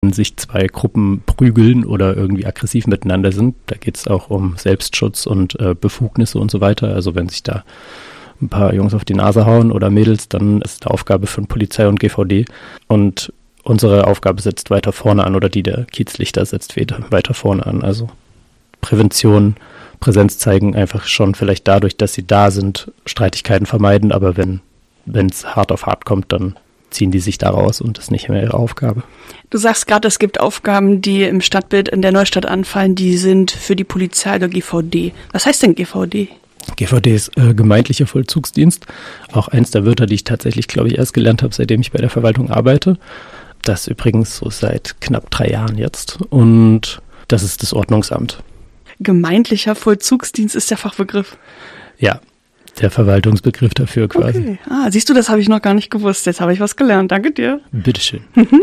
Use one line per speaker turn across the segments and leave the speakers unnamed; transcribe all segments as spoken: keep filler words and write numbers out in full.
sich zwei Gruppen prügeln oder irgendwie aggressiv miteinander sind. Da geht es auch um Selbstschutz und äh, Befugnisse und so weiter. Also wenn sich da ein paar Jungs auf die Nase hauen oder Mädels, dann ist es eine Aufgabe von Polizei und G V D. Und unsere Aufgabe setzt weiter vorne an oder die der Kiezlichter setzt weiter vorne an. Also Prävention, Präsenz zeigen, einfach schon vielleicht dadurch, dass sie da sind, Streitigkeiten vermeiden. Aber wenn wenn es hart auf hart kommt, dann ziehen die sich da raus und das ist nicht mehr ihre Aufgabe.
Du sagst gerade, es gibt Aufgaben, die im Stadtbild in der Neustadt anfallen, die sind für die Polizei oder G V D. Was heißt denn G V D?
G V D ist äh, gemeindlicher Vollzugsdienst. Auch eins der Wörter, die ich tatsächlich, glaube ich, erst gelernt habe, seitdem ich bei der Verwaltung arbeite. Das übrigens so seit knapp drei Jahren jetzt. Und das ist das Ordnungsamt.
Gemeindlicher Vollzugsdienst ist der Fachbegriff?
Ja. Der Verwaltungsbegriff dafür quasi.
Okay. Ah, siehst du, das habe ich noch gar nicht gewusst. Jetzt habe ich was gelernt. Danke dir.
Bitteschön.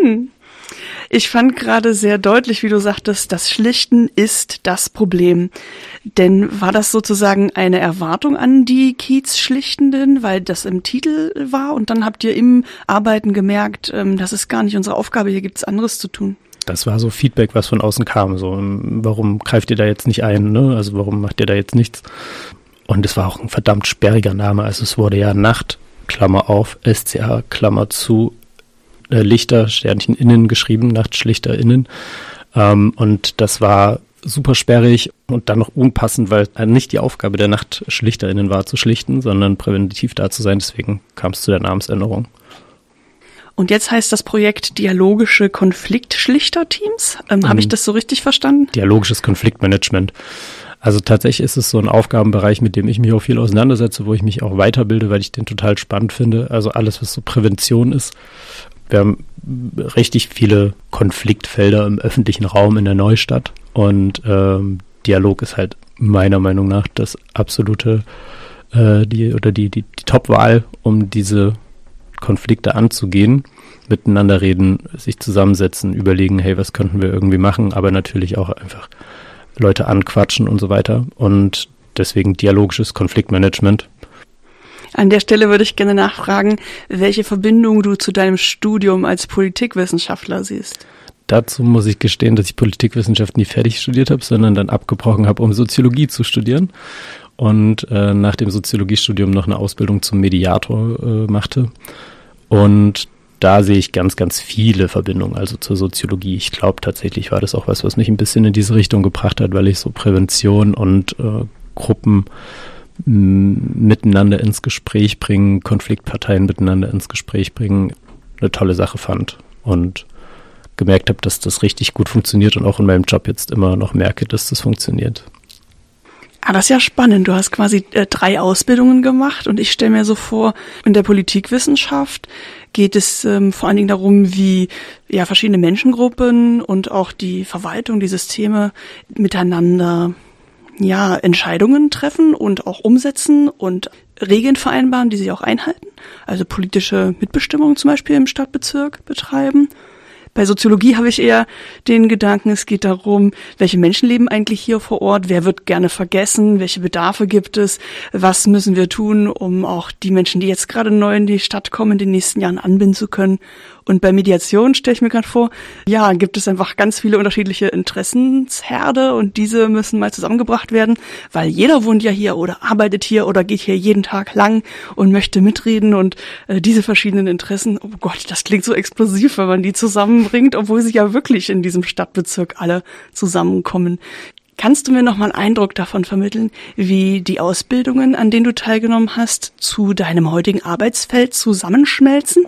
Ich fand gerade sehr deutlich, wie du sagtest, das Schlichten ist das Problem. Denn war das sozusagen eine Erwartung an die Kiezschlichtenden, weil das im Titel war? Und dann habt ihr im Arbeiten gemerkt, das ist gar nicht unsere Aufgabe, hier gibt es anderes zu tun.
Das war so Feedback, was von außen kam. So, warum greift ihr da jetzt nicht ein? Ne? Also warum macht ihr da jetzt nichts? Und es war auch ein verdammt sperriger Name. Also es wurde ja Nacht, Klammer auf, S C H, Klammer zu, äh, Lichter, Sternchen innen geschrieben, Nachtschlichter innen. Ähm, und das war super sperrig und dann noch unpassend, weil nicht die Aufgabe der NachtschlichterInnen war zu schlichten, sondern präventiv da zu sein. Deswegen kam es zu der Namensänderung.
Und jetzt heißt das Projekt Dialogische Konfliktschlichterteams. Ähm, ähm, Habe ich das so richtig verstanden?
Dialogisches Konfliktmanagement. Also tatsächlich ist es so ein Aufgabenbereich, mit dem ich mich auch viel auseinandersetze, wo ich mich auch weiterbilde, weil ich den total spannend finde. Also alles, was so Prävention ist. Wir haben richtig viele Konfliktfelder im öffentlichen Raum in der Neustadt und ähm, Dialog ist halt meiner Meinung nach das absolute äh, die oder die, die, die Top-Wahl, um diese Konflikte anzugehen. Miteinander reden, sich zusammensetzen, überlegen, hey, was könnten wir irgendwie machen, aber natürlich auch einfach Leute anquatschen und so weiter und deswegen dialogisches Konfliktmanagement.
An der Stelle würde ich gerne nachfragen, welche Verbindung du zu deinem Studium als Politikwissenschaftler siehst.
Dazu muss ich gestehen, dass ich Politikwissenschaft nie fertig studiert habe, sondern dann abgebrochen habe, um Soziologie zu studieren und äh, nach dem Soziologiestudium noch eine Ausbildung zum Mediator äh, machte und da sehe ich ganz, ganz viele Verbindungen, also zur Soziologie. Ich glaube tatsächlich war das auch was, was mich ein bisschen in diese Richtung gebracht hat, weil ich so Prävention und äh, Gruppen m, miteinander ins Gespräch bringen, Konfliktparteien miteinander ins Gespräch bringen, eine tolle Sache fand und gemerkt habe, dass das richtig gut funktioniert und auch in meinem Job jetzt immer noch merke, dass das funktioniert.
Ah, das ist ja spannend. Du hast quasi äh, drei Ausbildungen gemacht und ich stelle mir so vor, in der Politikwissenschaft geht es ähm, vor allen Dingen darum, wie ja verschiedene Menschengruppen und auch die Verwaltung, die Systeme miteinander ja Entscheidungen treffen und auch umsetzen und Regeln vereinbaren, die sie auch einhalten. Also politische Mitbestimmung zum Beispiel im Stadtbezirk betreiben. Bei Soziologie habe ich eher den Gedanken, es geht darum, welche Menschen leben eigentlich hier vor Ort, wer wird gerne vergessen, welche Bedarfe gibt es, was müssen wir tun, um auch die Menschen, die jetzt gerade neu in die Stadt kommen, in den nächsten Jahren anbinden zu können. Und bei Mediation stelle ich mir gerade vor, ja, gibt es einfach ganz viele unterschiedliche Interessensherde und diese müssen mal zusammengebracht werden, weil jeder wohnt ja hier oder arbeitet hier oder geht hier jeden Tag lang und möchte mitreden und äh, diese verschiedenen Interessen, oh Gott, das klingt so explosiv, wenn man die zusammenbringt, obwohl sie ja wirklich in diesem Stadtbezirk alle zusammenkommen. Kannst du mir noch mal einen Eindruck davon vermitteln, wie die Ausbildungen, an denen du teilgenommen hast, zu deinem heutigen Arbeitsfeld zusammenschmelzen?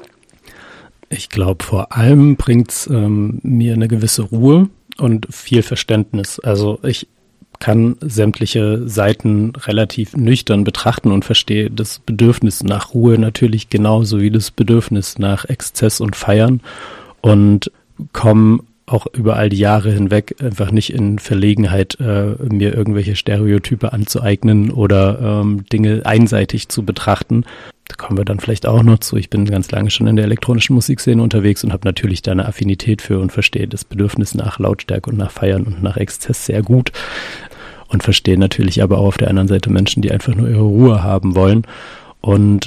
Ich glaube, vor allem bringt es ähm, mir eine gewisse Ruhe und viel Verständnis. Also ich kann sämtliche Seiten relativ nüchtern betrachten und verstehe das Bedürfnis nach Ruhe natürlich genauso wie das Bedürfnis nach Exzess und Feiern und komme auch über all die Jahre hinweg einfach nicht in Verlegenheit, äh, mir irgendwelche Stereotype anzueignen oder ähm, Dinge einseitig zu betrachten. Da kommen wir dann vielleicht auch noch zu. Ich bin ganz lange schon in der elektronischen Musikszene unterwegs und habe natürlich da eine Affinität für und verstehe das Bedürfnis nach Lautstärke und nach Feiern und nach Exzess sehr gut. Und verstehe natürlich aber auch auf der anderen Seite Menschen, die einfach nur ihre Ruhe haben wollen. Und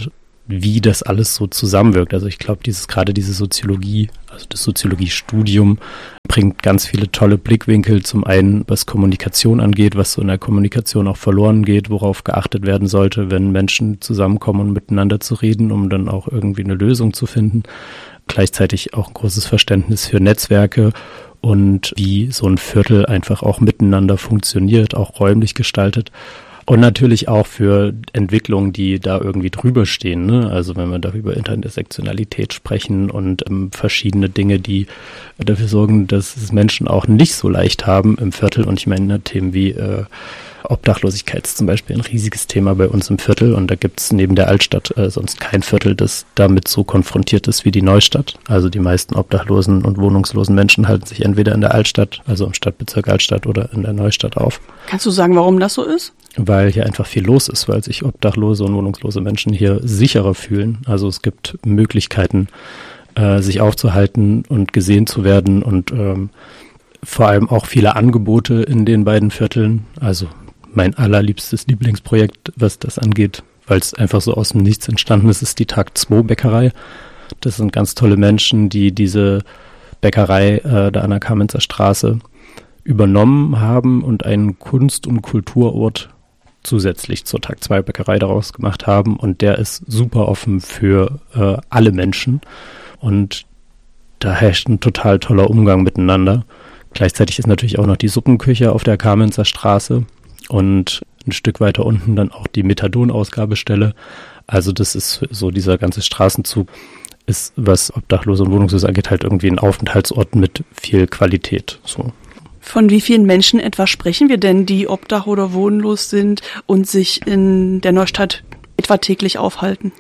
wie das alles so zusammenwirkt. Also ich glaube, dieses gerade diese Soziologie, also das Soziologiestudium bringt ganz viele tolle Blickwinkel. Zum einen, was Kommunikation angeht, was so in der Kommunikation auch verloren geht, worauf geachtet werden sollte, wenn Menschen zusammenkommen und miteinander zu reden, um dann auch irgendwie eine Lösung zu finden. Gleichzeitig auch ein großes Verständnis für Netzwerke und wie so ein Viertel einfach auch miteinander funktioniert, auch räumlich gestaltet. Und natürlich auch für Entwicklungen, die da irgendwie drüber stehen, ne? Also wenn wir da über Intersektionalität sprechen und ähm, verschiedene Dinge, die dafür sorgen, dass es Menschen auch nicht so leicht haben im Viertel. Und ich meine, ne, Themen wie äh, Obdachlosigkeit ist zum Beispiel ein riesiges Thema bei uns im Viertel. Und da gibt es neben der Altstadt äh, sonst kein Viertel, das damit so konfrontiert ist wie die Neustadt. Also die meisten obdachlosen und wohnungslosen Menschen halten sich entweder in der Altstadt, also im Stadtbezirk Altstadt, oder in der Neustadt auf.
Kannst du sagen, warum das so ist?
Weil hier einfach viel los ist, weil sich obdachlose und wohnungslose Menschen hier sicherer fühlen. Also es gibt Möglichkeiten, äh, sich aufzuhalten und gesehen zu werden und ähm, vor allem auch viele Angebote in den beiden Vierteln. Also mein allerliebstes Lieblingsprojekt, was das angeht, weil es einfach so aus dem Nichts entstanden ist, ist die Tag zwei Bäckerei. Das sind ganz tolle Menschen, die diese Bäckerei äh, da an der Kamenzer Straße übernommen haben und einen Kunst- und Kulturort zusätzlich zur Tag zwei Bäckerei daraus gemacht haben, und der ist super offen für äh, alle Menschen und da herrscht ein total toller Umgang miteinander. Gleichzeitig ist natürlich auch noch die Suppenküche auf der Kamenzer Straße und ein Stück weiter unten dann auch die Methadon-Ausgabestelle. Also das ist so, dieser ganze Straßenzug ist, was Obdachlose und Wohnungslose angeht, halt irgendwie ein Aufenthaltsort mit viel Qualität, so.
Von wie vielen Menschen etwa sprechen wir denn, die obdach- oder wohnlos sind und sich in der Neustadt etwa täglich aufhalten?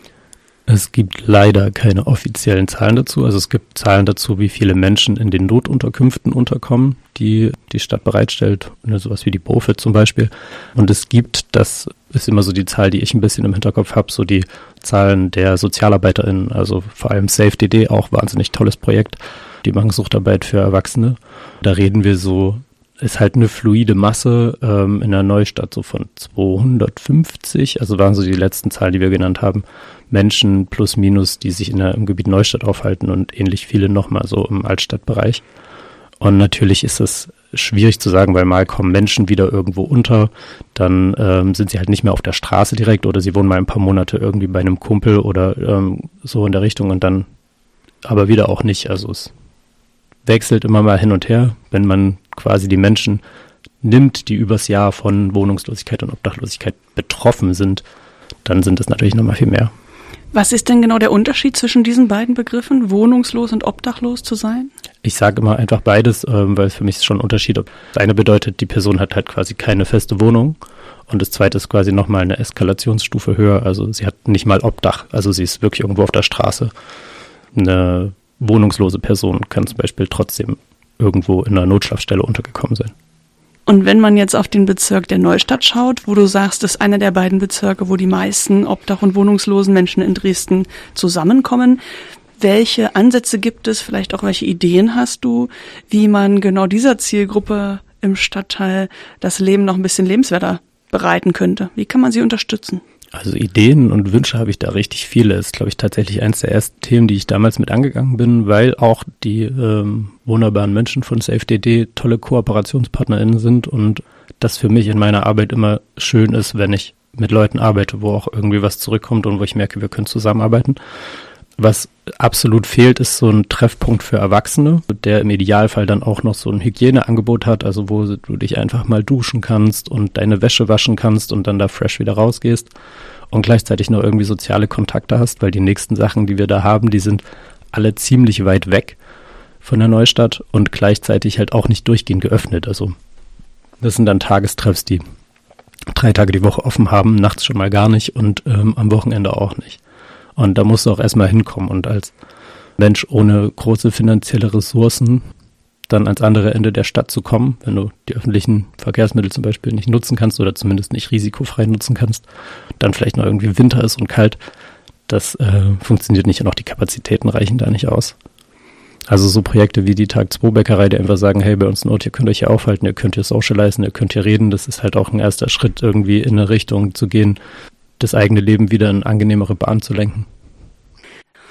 Es gibt leider keine offiziellen Zahlen dazu. Also es gibt Zahlen dazu, wie viele Menschen in den Notunterkünften unterkommen, die die Stadt bereitstellt, sowas wie die BOFIT zum Beispiel. Und es gibt, das ist immer so die Zahl, die ich ein bisschen im Hinterkopf habe, so die Zahlen der SozialarbeiterInnen, also vor allem SafeDD, auch wahnsinnig tolles Projekt. Die machen Suchtarbeit für Erwachsene. Da reden wir so, ist halt eine fluide Masse ähm, in der Neustadt so von zweihundertfünfzig, also waren so die letzten Zahlen, die wir genannt haben, Menschen plus minus, die sich in der, im Gebiet Neustadt aufhalten, und ähnlich viele nochmal so im Altstadtbereich. Und natürlich ist es schwierig zu sagen, weil mal kommen Menschen wieder irgendwo unter, dann ähm, sind sie halt nicht mehr auf der Straße direkt oder sie wohnen mal ein paar Monate irgendwie bei einem Kumpel oder ähm, so in der Richtung und dann aber wieder auch nicht. Also es wechselt immer mal hin und her, wenn man quasi die Menschen nimmt, die übers Jahr von Wohnungslosigkeit und Obdachlosigkeit betroffen sind, dann sind es natürlich nochmal viel mehr.
Was ist denn genau der Unterschied zwischen diesen beiden Begriffen, wohnungslos und obdachlos zu sein?
Ich sage immer einfach beides, ähm, weil für mich ist schon ein Unterschied. Das eine bedeutet, die Person hat halt quasi keine feste Wohnung, und das zweite ist quasi nochmal eine Eskalationsstufe höher. Also sie hat nicht mal Obdach, also sie ist wirklich irgendwo auf der Straße. Eine wohnungslose Person kann zum Beispiel trotzdem irgendwo in einer Notschlafstelle untergekommen sein.
Und wenn man jetzt auf den Bezirk der Neustadt schaut, wo du sagst, das ist einer der beiden Bezirke, wo die meisten obdach- und wohnungslosen Menschen in Dresden zusammenkommen, welche Ansätze gibt es, vielleicht auch welche Ideen hast du, wie man genau dieser Zielgruppe im Stadtteil das Leben noch ein bisschen lebenswerter bereiten könnte? Wie kann man sie unterstützen?
Also Ideen und Wünsche habe ich da richtig viele. Das ist, glaube ich, tatsächlich eines der ersten Themen, die ich damals mit angegangen bin, weil auch die ähm, wunderbaren Menschen von SafeDD tolle KooperationspartnerInnen sind und das für mich in meiner Arbeit immer schön ist, wenn ich mit Leuten arbeite, wo auch irgendwie was zurückkommt und wo ich merke, wir können zusammenarbeiten. Was absolut fehlt, ist so ein Treffpunkt für Erwachsene, der im Idealfall dann auch noch so ein Hygieneangebot hat, also wo du dich einfach mal duschen kannst und deine Wäsche waschen kannst und dann da fresh wieder rausgehst und gleichzeitig noch irgendwie soziale Kontakte hast, weil die nächsten Sachen, die wir da haben, die sind alle ziemlich weit weg von der Neustadt und gleichzeitig halt auch nicht durchgehend geöffnet. Also das sind dann Tagestreffs, die drei Tage die Woche offen haben, nachts schon mal gar nicht und ähm, am Wochenende auch nicht. Und da musst du auch erstmal hinkommen und als Mensch ohne große finanzielle Ressourcen dann ans andere Ende der Stadt zu kommen, wenn du die öffentlichen Verkehrsmittel zum Beispiel nicht nutzen kannst oder zumindest nicht risikofrei nutzen kannst, dann vielleicht noch irgendwie Winter ist und kalt, das äh, funktioniert nicht und auch die Kapazitäten reichen da nicht aus. Also so Projekte wie die Tag zwei Bäckerei, die einfach sagen, hey, bei uns in Ort, ihr könnt euch hier aufhalten, ihr könnt hier socialisen, ihr könnt hier reden, das ist halt auch ein erster Schritt, irgendwie in eine Richtung zu gehen, das eigene Leben wieder in angenehmere Bahn zu lenken.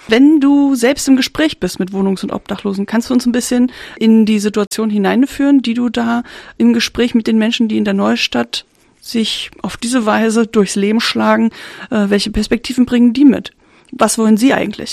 Wenn du selbst im Gespräch bist mit Wohnungs- und Obdachlosen, kannst du uns ein bisschen in die Situation hineinführen, die du da im Gespräch mit den Menschen, die in der Neustadt sich auf diese Weise durchs Leben schlagen, äh, welche Perspektiven bringen die mit? Was wollen sie eigentlich?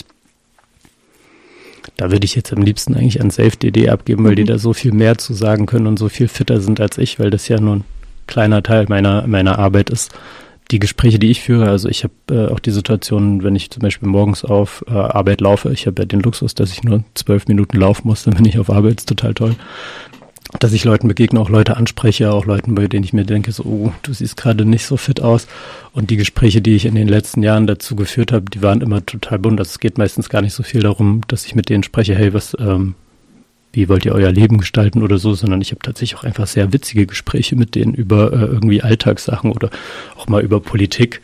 Da würde ich jetzt am liebsten eigentlich an Safe Punkt D D abgeben, weil mhm. die da so viel mehr zu sagen können und so viel fitter sind als ich, weil das ja nur ein kleiner Teil meiner meiner Arbeit ist. Die Gespräche, die ich führe, also ich habe äh, auch die Situation, wenn ich zum Beispiel morgens auf äh, Arbeit laufe, ich habe ja den Luxus, dass ich nur zwölf Minuten laufen muss, dann bin ich auf Arbeit, ist total toll. Dass ich Leuten begegne, auch Leute anspreche, auch Leuten, bei denen ich mir denke, so, oh, du siehst gerade nicht so fit aus. Und die Gespräche, die ich in den letzten Jahren dazu geführt habe, die waren immer total bunt. Also es geht meistens gar nicht so viel darum, dass ich mit denen spreche, hey, was, ähm, wie wollt ihr euer Leben gestalten oder so, sondern ich habe tatsächlich auch einfach sehr witzige Gespräche mit denen über äh, irgendwie Alltagssachen oder auch mal über Politik.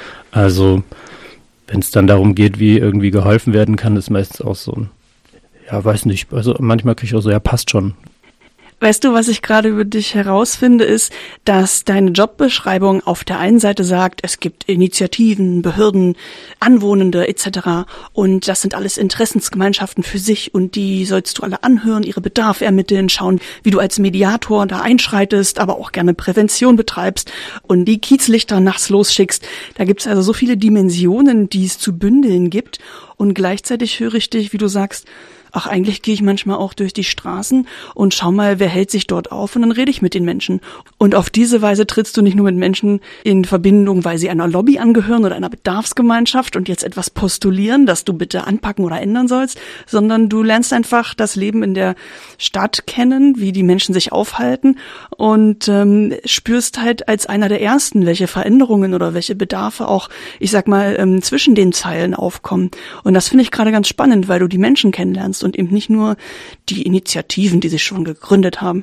Also wenn es dann darum geht, wie irgendwie geholfen werden kann, ist meistens auch so ein, ja, weiß nicht, also manchmal kriege ich auch so, ja, passt schon.
Weißt du, was ich gerade über dich herausfinde, ist, dass deine Jobbeschreibung auf der einen Seite sagt, es gibt Initiativen, Behörden, Anwohnende et cetera. Und das sind alles Interessensgemeinschaften für sich und die sollst du alle anhören, ihre Bedarfe ermitteln, schauen, wie du als Mediator da einschreitest, aber auch gerne Prävention betreibst und die Kiezlichter nachts losschickst. Da gibt es also so viele Dimensionen, die es zu bündeln gibt. Und gleichzeitig höre ich dich, wie du sagst, ach, eigentlich gehe ich manchmal auch durch die Straßen und schau mal, wer hält sich dort auf und dann rede ich mit den Menschen. Und auf diese Weise trittst du nicht nur mit Menschen in Verbindung, weil sie einer Lobby angehören oder einer Bedarfsgemeinschaft und jetzt etwas postulieren, das du bitte anpacken oder ändern sollst, sondern du lernst einfach das Leben in der Stadt kennen, wie die Menschen sich aufhalten und ähm, spürst halt als einer der Ersten, welche Veränderungen oder welche Bedarfe auch, ich sag mal, ähm, zwischen den Zeilen aufkommen. Und das finde ich gerade ganz spannend, weil du die Menschen kennenlernst und eben nicht nur die Initiativen, die sich schon gegründet haben.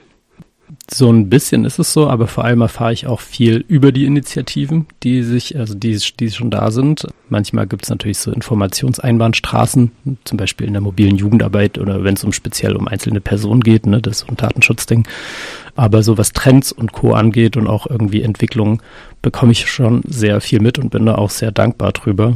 So ein bisschen ist es so, aber vor allem erfahre ich auch viel über die Initiativen, die sich, also die, die schon da sind. Manchmal gibt es natürlich so Informationseinbahnstraßen, zum Beispiel in der mobilen Jugendarbeit oder wenn es um speziell um einzelne Personen geht, ne, das ist so ein Datenschutzding. Aber so was Trends und Co. angeht und auch irgendwie Entwicklungen, bekomme ich schon sehr viel mit und bin da auch sehr dankbar drüber.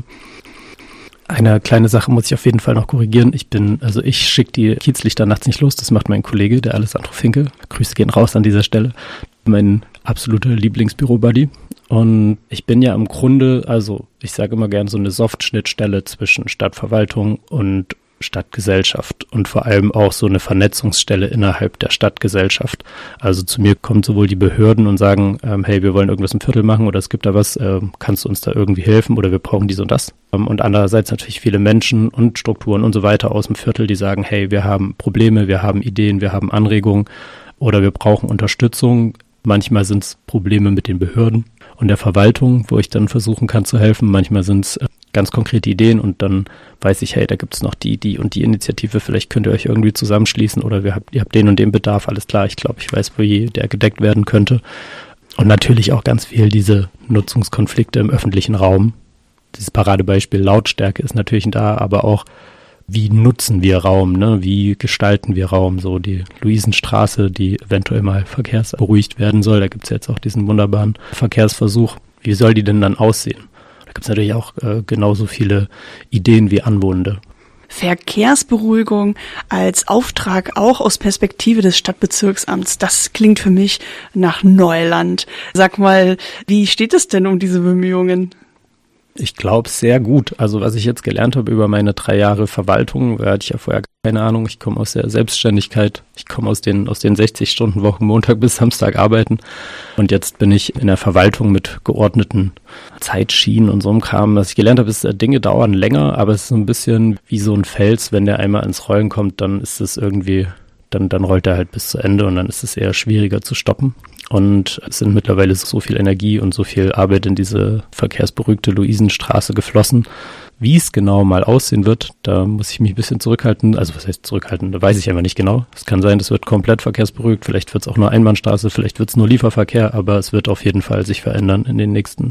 Eine kleine Sache muss ich auf jeden Fall noch korrigieren. Ich bin, also ich schicke die Kiezlichter nachts nicht los. Das macht mein Kollege, der Alessandro Finke. Grüße gehen raus an dieser Stelle. Mein absoluter Lieblingsbüro-Buddy. Und ich bin ja im Grunde, also ich sage immer gern so eine Soft-Schnittstelle zwischen Stadtverwaltung und Stadtgesellschaft und vor allem auch so eine Vernetzungsstelle innerhalb der Stadtgesellschaft. Also zu mir kommen sowohl die Behörden und sagen, ähm, hey, wir wollen irgendwas im Viertel machen oder es gibt da was, ähm, kannst du uns da irgendwie helfen oder wir brauchen dies und das. Ähm, und andererseits natürlich viele Menschen und Strukturen und so weiter aus dem Viertel, die sagen, hey, wir haben Probleme, wir haben Ideen, wir haben Anregungen oder wir brauchen Unterstützung. Manchmal sind es Probleme mit den Behörden und der Verwaltung, wo ich dann versuchen kann zu helfen. Manchmal sind es äh, ganz konkrete Ideen und dann weiß ich, hey, da gibt es noch die, die und die Initiative, vielleicht könnt ihr euch irgendwie zusammenschließen oder wir habt, ihr habt den und den Bedarf, alles klar, ich glaube, ich weiß, wo je der gedeckt werden könnte. Und natürlich auch ganz viel diese Nutzungskonflikte im öffentlichen Raum. Dieses Paradebeispiel Lautstärke ist natürlich da, aber auch, wie nutzen wir Raum, ne? Wie gestalten wir Raum, so die Luisenstraße, die eventuell mal verkehrsberuhigt werden soll, da gibt es jetzt auch diesen wunderbaren Verkehrsversuch, wie soll die denn dann aussehen? Da gibt es natürlich auch äh, genauso viele Ideen wie Anwohnende.
Verkehrsberuhigung als Auftrag auch aus Perspektive des Stadtbezirksamts, das klingt für mich nach Neuland. Sag mal, wie steht es denn um diese Bemühungen?
Ich glaube sehr gut. Also was ich jetzt gelernt habe über meine drei Jahre Verwaltung, da hatte ich ja vorher keine Ahnung. Ich komme aus der Selbstständigkeit. Ich komme aus den aus den sechzig-Stunden-Wochen Montag bis Samstag arbeiten. Und jetzt bin ich in der Verwaltung mit geordneten Zeitschienen und so einem Kram. Was ich gelernt habe, ist, Dinge dauern länger, aber es ist so ein bisschen wie so ein Fels. Wenn der einmal ins Rollen kommt, dann ist es irgendwie, dann, dann rollt er halt bis zu Ende und dann ist es eher schwieriger zu stoppen. Und es sind mittlerweile so viel Energie und so viel Arbeit in diese verkehrsberuhigte Luisenstraße geflossen. Wie es genau mal aussehen wird, da muss ich mich ein bisschen zurückhalten. Also was heißt zurückhalten, da weiß ich einfach nicht genau. Es kann sein, das wird komplett verkehrsberuhigt, vielleicht wird es auch nur Einbahnstraße, vielleicht wird es nur Lieferverkehr, aber es wird auf jeden Fall sich verändern in den nächsten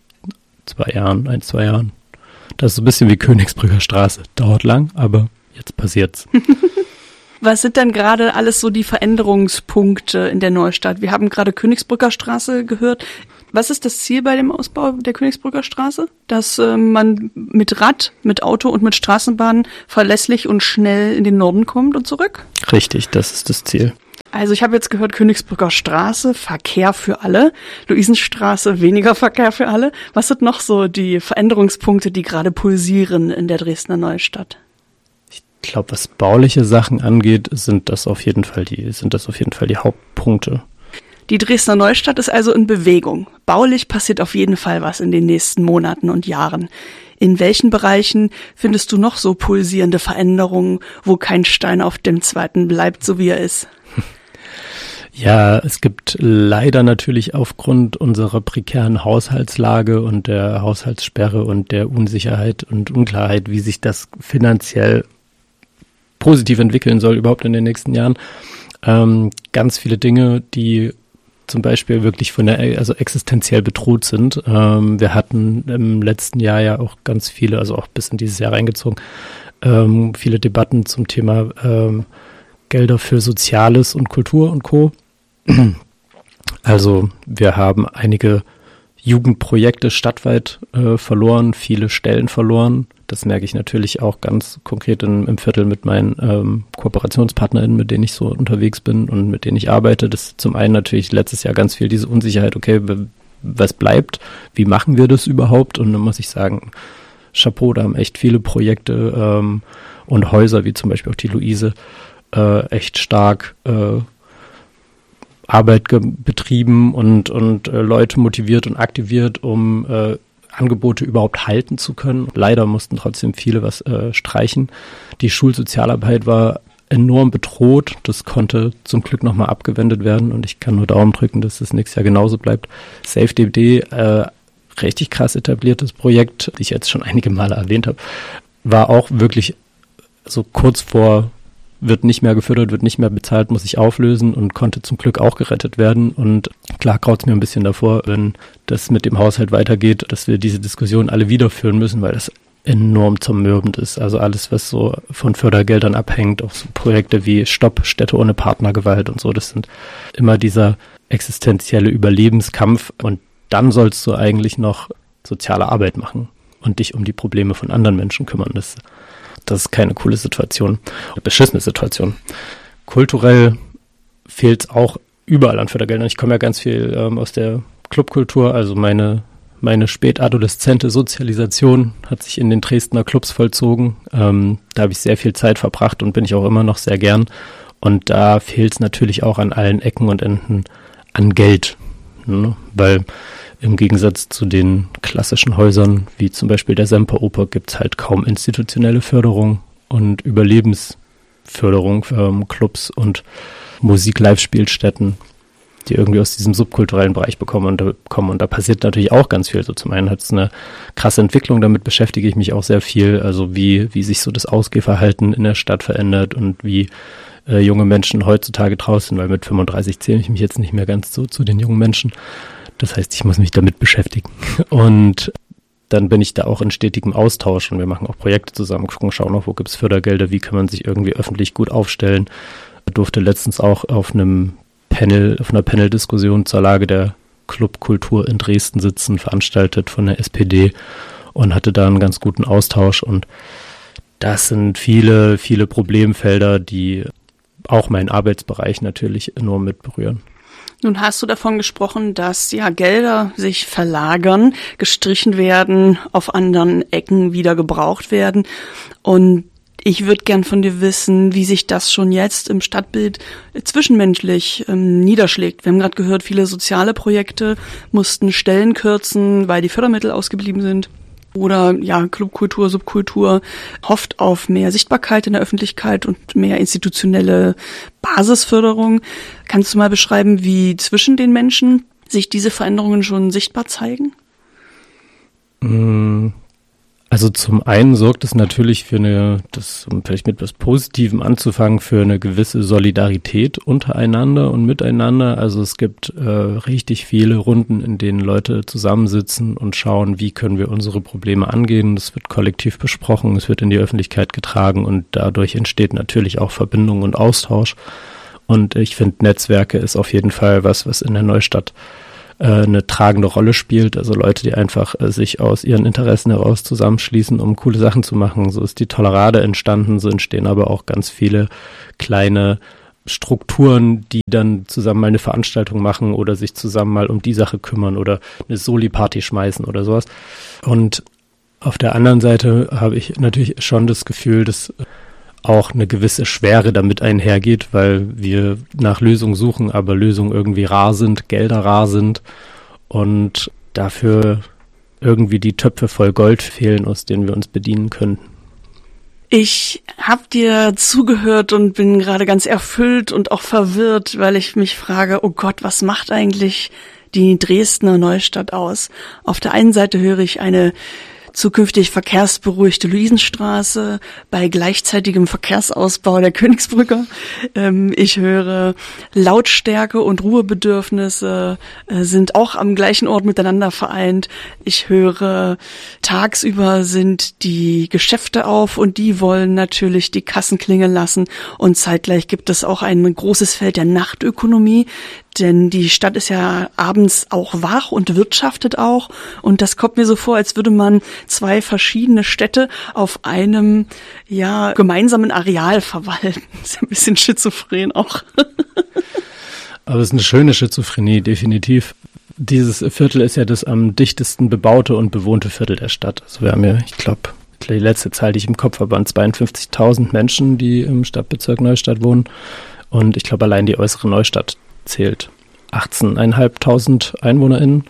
zwei Jahren, ein, zwei Jahren. Das ist so ein bisschen wie Königsbrücker Straße. Dauert lang, aber jetzt passiert's.
Was sind denn gerade alles so die Veränderungspunkte in der Neustadt? Wir haben gerade Königsbrücker Straße gehört. Was ist das Ziel bei dem Ausbau der Königsbrücker Straße? Dass äh, man mit Rad, mit Auto und mit Straßenbahn verlässlich und schnell in den Norden kommt und zurück?
Richtig, das ist das Ziel.
Also ich habe jetzt gehört, Königsbrücker Straße, Verkehr für alle, Luisenstraße, weniger Verkehr für alle. Was sind noch so die Veränderungspunkte, die gerade pulsieren in der Dresdner Neustadt?
Ich glaube, was bauliche Sachen angeht, sind das auf jeden Fall die, sind das auf jeden Fall die Hauptpunkte.
Die Dresdner Neustadt ist also in Bewegung. Baulich passiert auf jeden Fall was in den nächsten Monaten und Jahren. In welchen Bereichen findest du noch so pulsierende Veränderungen, wo kein Stein auf dem zweiten bleibt, so wie er ist?
Ja, es gibt leider natürlich aufgrund unserer prekären Haushaltslage und der Haushaltssperre und der Unsicherheit und Unklarheit, wie sich das finanziell positiv entwickeln soll überhaupt in den nächsten Jahren, ähm, ganz viele Dinge, die zum Beispiel wirklich von der, also existenziell bedroht sind. Ähm, wir hatten im letzten Jahr ja auch ganz viele, also auch bis in dieses Jahr reingezogen, ähm, viele Debatten zum Thema ähm, Gelder für Soziales und Kultur und Co. Also wir haben einige Jugendprojekte stadtweit äh, verloren, viele Stellen verloren. Das merke ich natürlich auch ganz konkret in, im Viertel mit meinen ähm, KooperationspartnerInnen, mit denen ich so unterwegs bin und mit denen ich arbeite. Das ist zum einen natürlich letztes Jahr ganz viel diese Unsicherheit, okay, was bleibt? Wie machen wir das überhaupt? Und dann muss ich sagen, Chapeau, da haben echt viele Projekte ähm, und Häuser, wie zum Beispiel auch die Luise, äh, echt stark äh, Arbeit ge- betrieben und, und äh, Leute motiviert und aktiviert, um äh, Angebote überhaupt halten zu können. Leider mussten trotzdem viele was äh, streichen. Die Schulsozialarbeit war enorm bedroht. Das konnte zum Glück nochmal abgewendet werden und ich kann nur Daumen drücken, dass das nächstes Jahr genauso bleibt. SafeDD, äh, richtig krass etabliertes Projekt, das ich jetzt schon einige Male erwähnt habe, war auch wirklich so kurz vor wird nicht mehr gefördert, wird nicht mehr bezahlt, muss sich auflösen und konnte zum Glück auch gerettet werden. Und klar graut's mir ein bisschen davor, wenn das mit dem Haushalt weitergeht, dass wir diese Diskussion alle wieder führen müssen, weil das enorm zermürbend ist. Also alles, was so von Fördergeldern abhängt, auch so Projekte wie Stopp, Städte ohne Partnergewalt und so, das sind immer dieser existenzielle Überlebenskampf. Und dann sollst du eigentlich noch soziale Arbeit machen und dich um die Probleme von anderen Menschen kümmern. Das Das ist keine coole Situation, eine beschissene Situation. Kulturell fehlt es auch überall an Fördergeldern. Ich komme ja ganz viel ähm, aus der Clubkultur, also meine meine spätadoleszente Sozialisation hat sich in den Dresdner Clubs vollzogen. Ähm, da habe ich sehr viel Zeit verbracht und bin ich auch immer noch sehr gern. Und da fehlt es natürlich auch an allen Ecken und Enden an Geld, ne? Weil im Gegensatz zu den klassischen Häusern, wie zum Beispiel der Semperoper, gibt es halt kaum institutionelle Förderung und Überlebensförderung für ähm, Clubs und Musik-Live-Spielstätten, die irgendwie aus diesem subkulturellen Bereich bekommen und da, kommen. Und da passiert natürlich auch ganz viel. So zum einen hat es eine krasse Entwicklung, damit beschäftige ich mich auch sehr viel. Also wie, wie sich so das Ausgehverhalten in der Stadt verändert und wie äh, junge Menschen heutzutage draußen, weil mit fünfunddreißig zähle ich mich jetzt nicht mehr ganz so zu den jungen Menschen. Das heißt, ich muss mich damit beschäftigen. Und dann bin ich da auch in stetigem Austausch und wir machen auch Projekte zusammen, gucken, schauen auch, wo gibt es Fördergelder, wie kann man sich irgendwie öffentlich gut aufstellen. Ich durfte letztens auch auf einem Panel, auf einer Panel-Diskussion zur Lage der Clubkultur in Dresden sitzen, veranstaltet von der S P D und hatte da einen ganz guten Austausch. Und das sind viele, viele Problemfelder, die auch meinen Arbeitsbereich natürlich enorm mit berühren.
Nun hast du davon gesprochen, dass ja Gelder sich verlagern, gestrichen werden, auf anderen Ecken wieder gebraucht werden. Und ich würde gern von dir wissen, wie sich das schon jetzt im Stadtbild zwischenmenschlich ähm, niederschlägt. Wir haben gerade gehört, viele soziale Projekte mussten Stellen kürzen, weil die Fördermittel ausgeblieben sind. Oder ja, Clubkultur, Subkultur hofft auf mehr Sichtbarkeit in der Öffentlichkeit und mehr institutionelle Basisförderung. Kannst du mal beschreiben, wie zwischen den Menschen sich diese Veränderungen schon sichtbar zeigen?
Also zum einen sorgt es natürlich für eine, das, um vielleicht mit etwas Positivem anzufangen, für eine gewisse Solidarität untereinander und miteinander. Also es gibt äh, richtig viele Runden, in denen Leute zusammensitzen und schauen, wie können wir unsere Probleme angehen. Das wird kollektiv besprochen, es wird in die Öffentlichkeit getragen und dadurch entsteht natürlich auch Verbindung und Austausch. Und ich finde, Netzwerke ist auf jeden Fall was, was in der Neustadt eine tragende Rolle spielt, also Leute, die einfach äh, sich aus ihren Interessen heraus zusammenschließen, um coole Sachen zu machen. So ist die Tolerade entstanden, so entstehen aber auch ganz viele kleine Strukturen, die dann zusammen mal eine Veranstaltung machen oder sich zusammen mal um die Sache kümmern oder eine Soli-Party schmeißen oder sowas. Und auf der anderen Seite habe ich natürlich schon das Gefühl, dass auch eine gewisse Schwere damit einhergeht, weil wir nach Lösungen suchen, aber Lösungen irgendwie rar sind, Gelder rar sind und dafür irgendwie die Töpfe voll Gold fehlen, aus denen wir uns bedienen können.
Ich habe dir zugehört und bin gerade ganz erfüllt und auch verwirrt, weil ich mich frage, oh Gott, was macht eigentlich die Dresdner Neustadt aus? Auf der einen Seite höre ich eine zukünftig verkehrsberuhigte Luisenstraße bei gleichzeitigem Verkehrsausbau der Königsbrücke. Ähm, ich höre, Lautstärke und Ruhebedürfnisse äh, sind auch am gleichen Ort miteinander vereint. Ich höre, tagsüber sind die Geschäfte auf und die wollen natürlich die Kassen klingeln lassen. Und zeitgleich gibt es auch ein großes Feld der Nachtökonomie, denn die Stadt ist ja abends auch wach und wirtschaftet auch. Und das kommt mir so vor, als würde man zwei verschiedene Städte auf einem, ja, gemeinsamen Areal verwalten. Das ist ein bisschen schizophren auch.
Aber es ist eine schöne Schizophrenie, definitiv. Dieses Viertel ist ja das am dichtesten bebaute und bewohnte Viertel der Stadt. Also wir haben ja, ich glaube, die letzte Zahl, die ich im Kopf habe, waren zweiundfünfzigtausend Menschen, die im Stadtbezirk Neustadt wohnen. Und ich glaube, allein die äußere Neustadt zählt achtzehntausendfünfhundert EinwohnerInnen.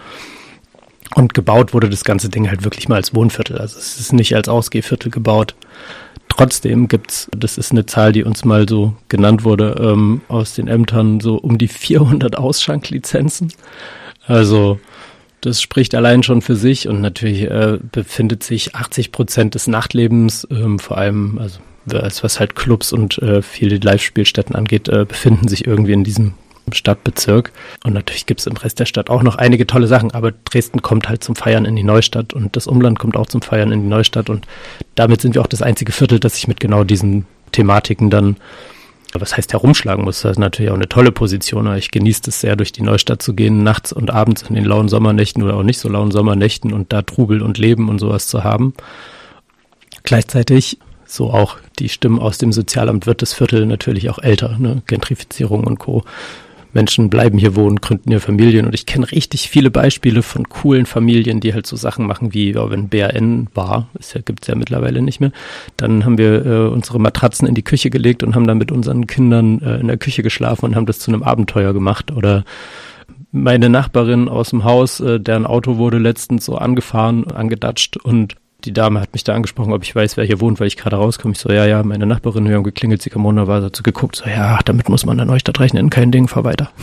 Und gebaut wurde das ganze Ding halt wirklich mal als Wohnviertel. Also es ist nicht als Ausgehviertel gebaut. Trotzdem gibt's, das ist eine Zahl, die uns mal so genannt wurde, ähm, aus den Ämtern, so um die vierhundert Ausschanklizenzen. Also das spricht allein schon für sich und natürlich äh, befindet sich achtzig Prozent des Nachtlebens, ähm, vor allem, also was halt Clubs und äh, viele Live-Spielstätten angeht, äh, befinden sich irgendwie in diesem Stadtbezirk. Und natürlich gibt es im Rest der Stadt auch noch einige tolle Sachen, aber Dresden kommt halt zum Feiern in die Neustadt und das Umland kommt auch zum Feiern in die Neustadt und damit sind wir auch das einzige Viertel, das sich mit genau diesen Thematiken dann, was heißt herumschlagen muss. Das ist natürlich auch eine tolle Position, aber ich genieße es sehr, durch die Neustadt zu gehen, nachts und abends in den lauen Sommernächten oder auch nicht so lauen Sommernächten und da Trubel und Leben und sowas zu haben. Gleichzeitig so auch die Stimmen aus dem Sozialamt wird das Viertel natürlich auch älter, ne? Gentrifizierung und Co. Menschen bleiben hier wohnen, gründen hier Familien und ich kenne richtig viele Beispiele von coolen Familien, die halt so Sachen machen wie, ja, wenn B R N war, es ja, gibt's ja mittlerweile nicht mehr, dann haben wir äh, unsere Matratzen in die Küche gelegt und haben dann mit unseren Kindern äh, in der Küche geschlafen und haben das zu einem Abenteuer gemacht. Oder meine Nachbarin aus dem Haus, äh, deren Auto wurde letztens so angefahren, angedatscht und die Dame hat mich da angesprochen, ob ich weiß, wer hier wohnt, weil ich gerade rauskomme. Ich so, ja, ja, meine Nachbarin, wir haben geklingelt, sie kam runter, war dazu geguckt, so, ja, damit muss man in Neustadt rechnen, kein Ding, fahr weiter.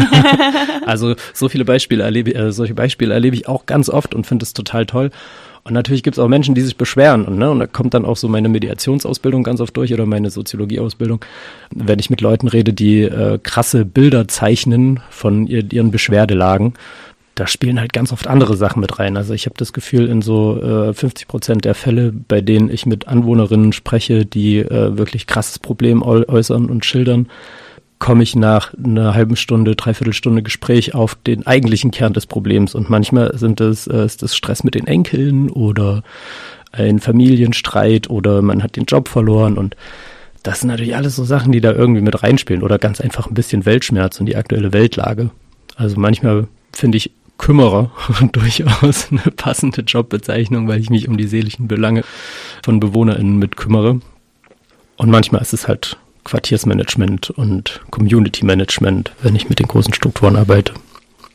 Also so viele Beispiele erlebe, äh, solche Beispiele erlebe ich auch ganz oft und finde es total toll. Und natürlich gibt es auch Menschen, die sich beschweren und, ne, und da kommt dann auch so meine Mediationsausbildung ganz oft durch oder meine Soziologieausbildung, wenn ich mit Leuten rede, die äh, krasse Bilder zeichnen von ihr, ihren Beschwerdelagen. Da spielen halt ganz oft andere Sachen mit rein. Also ich habe das Gefühl, in so äh, fünfzig Prozent der Fälle, bei denen ich mit Anwohnerinnen spreche, die äh, wirklich krasses Problem äu- äußern und schildern, komme ich nach einer halben Stunde, dreiviertel Stunde Gespräch auf den eigentlichen Kern des Problems. Und manchmal sind das, äh, ist das Stress mit den Enkeln oder ein Familienstreit oder man hat den Job verloren. Und das sind natürlich alles so Sachen, die da irgendwie mit reinspielen. Oder ganz einfach ein bisschen Weltschmerz und die aktuelle Weltlage. Also manchmal finde ich Kümmerer durchaus eine passende Jobbezeichnung, weil ich mich um die seelischen Belange von BewohnerInnen mit kümmere. Und manchmal ist es halt Quartiersmanagement und Community Management, wenn ich mit den großen Strukturen arbeite.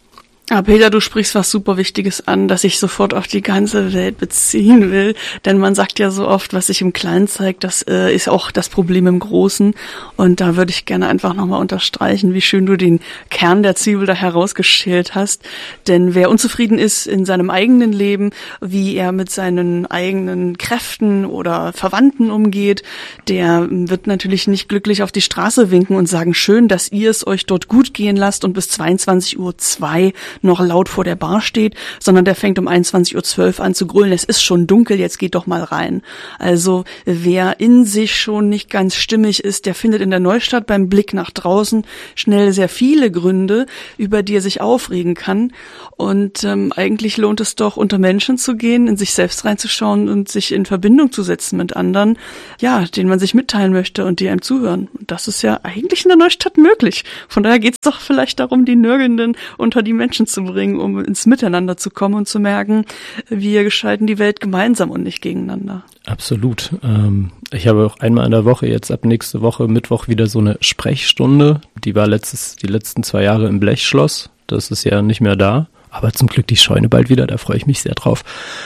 Aber Peter, du sprichst was super Wichtiges an, das ich sofort auf die ganze Welt beziehen will. Denn man sagt ja so oft, was sich im Kleinen zeigt, das äh, ist auch das Problem im Großen. Und da würde ich gerne einfach nochmal unterstreichen, wie schön du den Kern der Zwiebel da herausgeschält hast. Denn wer unzufrieden ist in seinem eigenen Leben, wie er mit seinen eigenen Kräften oder Verwandten umgeht, der wird natürlich nicht glücklich auf die Straße winken und sagen, schön, dass ihr es euch dort gut gehen lasst und bis zweiundzwanzig Uhr zwei noch laut vor der Bar steht, sondern der fängt um einundzwanzig Uhr zwölf an zu grölen. Es ist schon dunkel, jetzt geht doch mal rein. Also wer in sich schon nicht ganz stimmig ist, der findet in der Neustadt beim Blick nach draußen schnell sehr viele Gründe, über die er sich aufregen kann. Und ähm, eigentlich lohnt es doch, unter Menschen zu gehen, in sich selbst reinzuschauen und sich in Verbindung zu setzen mit anderen, ja, denen man sich mitteilen möchte und die einem zuhören. Und das ist ja eigentlich in der Neustadt möglich. Von daher geht es doch vielleicht darum, die Nörgelnden unter die Menschen zu bringen, um ins Miteinander zu kommen und zu merken, wir gestalten die Welt gemeinsam und nicht gegeneinander.
Absolut. Ähm, ich habe auch einmal in der Woche, jetzt ab nächste Woche Mittwoch wieder so eine Sprechstunde. Die war letztes, die letzten zwei Jahre im Blechschloss. Das ist ja nicht mehr da. Aber zum Glück die Scheune bald wieder, da freue ich mich sehr drauf.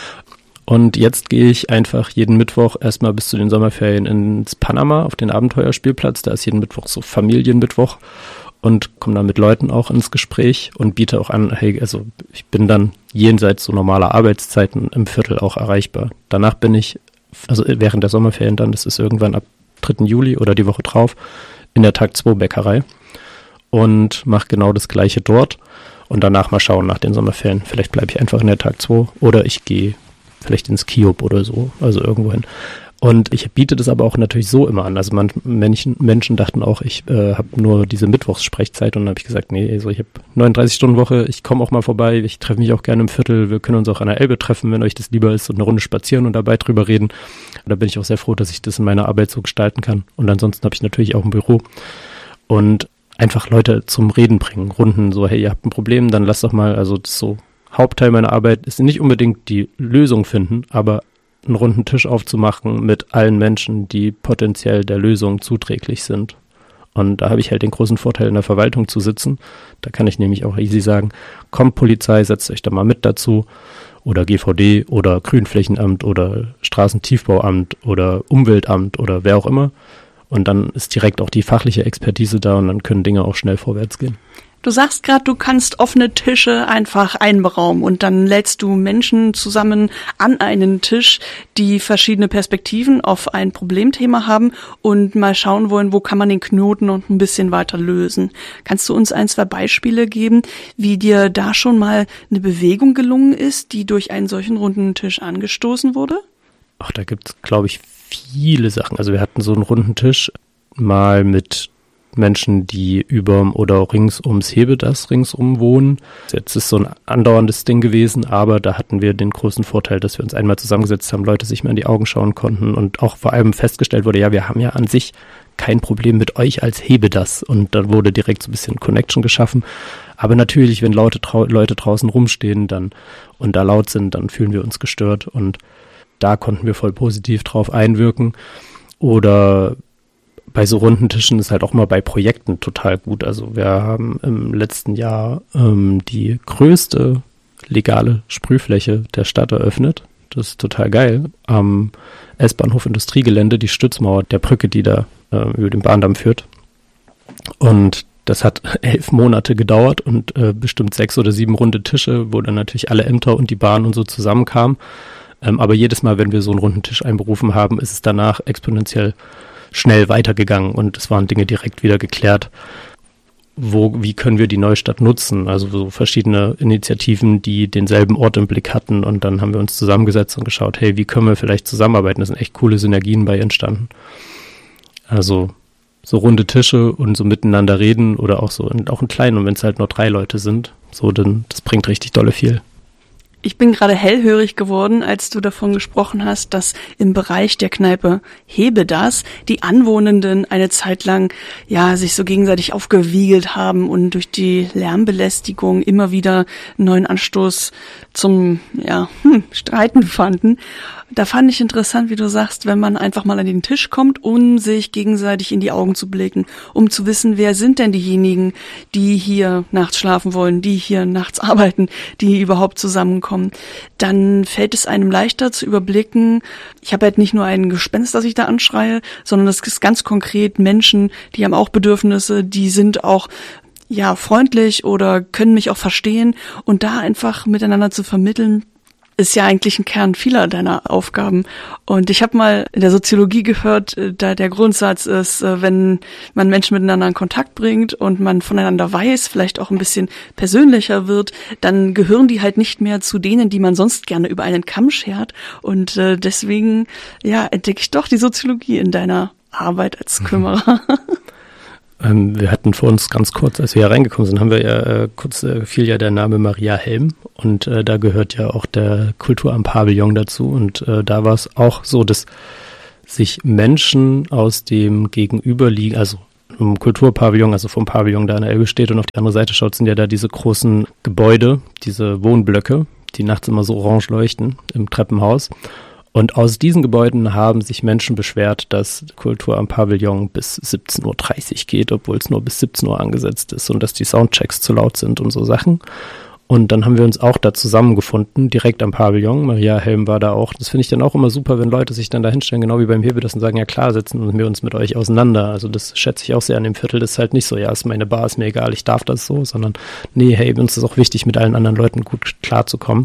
Und jetzt gehe ich einfach jeden Mittwoch erstmal bis zu den Sommerferien ins Panama auf den Abenteuerspielplatz. Da ist jeden Mittwoch so Familienmittwoch. Und komme dann mit Leuten auch ins Gespräch und biete auch an, hey, also ich bin dann jenseits so normaler Arbeitszeiten im Viertel auch erreichbar. Danach bin ich, also während der Sommerferien dann, das ist irgendwann ab dritten Juli oder die Woche drauf, in der Tag zwei Bäckerei und mache genau das Gleiche dort und danach mal schauen nach den Sommerferien. Vielleicht bleibe ich einfach in der Tag zwei oder ich gehe vielleicht ins Kiob oder so, also irgendwo hin. Und ich biete das aber auch natürlich so immer an. Also man, Menschen, Menschen dachten auch, ich äh, habe nur diese Mittwochssprechzeit und dann habe ich gesagt, nee, also ich habe neununddreißig Stunden Woche, ich komme auch mal vorbei, ich treffe mich auch gerne im Viertel, wir können uns auch an der Elbe treffen, wenn euch das lieber ist und eine Runde spazieren und dabei drüber reden. Da bin ich auch sehr froh, dass ich das in meiner Arbeit so gestalten kann. Und ansonsten habe ich natürlich auch ein Büro und einfach Leute zum Reden bringen, Runden so, hey, ihr habt ein Problem, dann lasst doch mal, also das ist so Hauptteil meiner Arbeit ist nicht unbedingt die Lösung finden, aber einen runden Tisch aufzumachen mit allen Menschen, die potenziell der Lösung zuträglich sind. Und da habe ich halt den großen Vorteil, in der Verwaltung zu sitzen. Da kann ich nämlich auch easy sagen, kommt Polizei, setzt euch da mal mit dazu oder G V D oder Grünflächenamt oder Straßentiefbauamt oder Umweltamt oder wer auch immer. Und dann ist direkt auch die fachliche Expertise da und dann können Dinge auch schnell vorwärts gehen.
Du sagst gerade, du kannst offene Tische einfach einberaumen und dann lädst du Menschen zusammen an einen Tisch, die verschiedene Perspektiven auf ein Problemthema haben und mal schauen wollen, wo kann man den Knoten noch ein bisschen weiter lösen. Kannst du uns ein, zwei Beispiele geben, wie dir da schon mal eine Bewegung gelungen ist, die durch einen solchen runden Tisch angestoßen wurde?
Ach, da gibt's, glaube ich, viele Sachen. Also wir hatten so einen runden Tisch mal mit Menschen, die über oder rings ums Hebedas ringsum wohnen. Jetzt ist so ein andauerndes Ding gewesen, aber da hatten wir den großen Vorteil, dass wir uns einmal zusammengesetzt haben, Leute sich mal in die Augen schauen konnten und auch vor allem festgestellt wurde, ja, wir haben ja an sich kein Problem mit euch als Hebedas und dann wurde direkt so ein bisschen Connection geschaffen. Aber natürlich, wenn Leute, trau- Leute draußen rumstehen dann und da laut sind, dann fühlen wir uns gestört und da konnten wir voll positiv drauf einwirken. Oder bei so runden Tischen ist halt auch mal bei Projekten total gut. Also wir haben im letzten Jahr ähm, die größte legale Sprühfläche der Stadt eröffnet. Das ist total geil. Am S-Bahnhof Industriegelände, die Stützmauer der Brücke, die da äh, über den Bahndamm führt. Und das hat elf Monate gedauert und äh, bestimmt sechs oder sieben runde Tische, wo dann natürlich alle Ämter und die Bahn und so zusammenkamen. Ähm, aber jedes Mal, wenn wir so einen runden Tisch einberufen haben, ist es danach exponentiell schnell weitergegangen und es waren Dinge direkt wieder geklärt. Wo, wie können wir die Neustadt nutzen? Also so verschiedene Initiativen, die denselben Ort im Blick hatten und dann haben wir uns zusammengesetzt und geschaut, hey, wie können wir vielleicht zusammenarbeiten? Da sind echt coole Synergien bei entstanden. Also so runde Tische und so miteinander reden oder auch so, auch in kleinen und wenn es halt nur drei Leute sind, so, dann das bringt richtig dolle viel.
Ich bin gerade hellhörig geworden, als du davon gesprochen hast, dass im Bereich der Kneipe Hebedas die Anwohnenden eine Zeit lang ja sich so gegenseitig aufgewiegelt haben und durch die Lärmbelästigung immer wieder einen neuen Anstoß zum ja hm, Streiten fanden. Da fand ich interessant, wie du sagst, wenn man einfach mal an den Tisch kommt, um sich gegenseitig in die Augen zu blicken, um zu wissen, wer sind denn diejenigen, die hier nachts schlafen wollen, die hier nachts arbeiten, die überhaupt zusammenkommen. Dann fällt es einem leichter zu überblicken, ich habe halt nicht nur ein Gespenst, das ich da anschreie, sondern das ist ganz konkret Menschen, die haben auch Bedürfnisse, die sind auch ja freundlich oder können mich auch verstehen, und da einfach miteinander zu vermitteln, ist ja eigentlich ein Kern vieler deiner Aufgaben. Und ich habe mal in der Soziologie gehört, da der Grundsatz ist, wenn man Menschen miteinander in Kontakt bringt und man voneinander weiß, vielleicht auch ein bisschen persönlicher wird, dann gehören die halt nicht mehr zu denen, die man sonst gerne über einen Kamm schert. Und deswegen ja entdecke ich doch die Soziologie in deiner Arbeit als Kümmerer.
Ähm, wir hatten vor uns ganz kurz, als wir hier reingekommen sind, haben wir ja äh, kurz, äh, fiel ja der Name Maria Helm, und äh, da gehört ja auch der Kulturamt Pavillon dazu, und äh, da war es auch so, dass sich Menschen aus dem Gegenüberliegen, also im Kulturpavillon, also vom Pavillon, da an der Elbe steht und auf die andere Seite schaut, sind ja da diese großen Gebäude, diese Wohnblöcke, die nachts immer so orange leuchten im Treppenhaus. Und aus diesen Gebäuden haben sich Menschen beschwert, dass Kultur am Pavillon bis siebzehn Uhr dreißig geht, obwohl es nur bis siebzehn Uhr angesetzt ist, und dass die Soundchecks zu laut sind und so Sachen. Und dann haben wir uns auch da zusammengefunden, direkt am Pavillon. Maria Helm war da auch. Das finde ich dann auch immer super, wenn Leute sich dann da hinstellen, genau wie beim Hebedes, und sagen, ja klar, setzen wir uns mit euch auseinander. Also das schätze ich auch sehr an dem Viertel. Das ist halt nicht so, ja, ist meine Bar, ist mir egal, ich darf das so, sondern nee, hey, uns ist auch wichtig, mit allen anderen Leuten gut klarzukommen.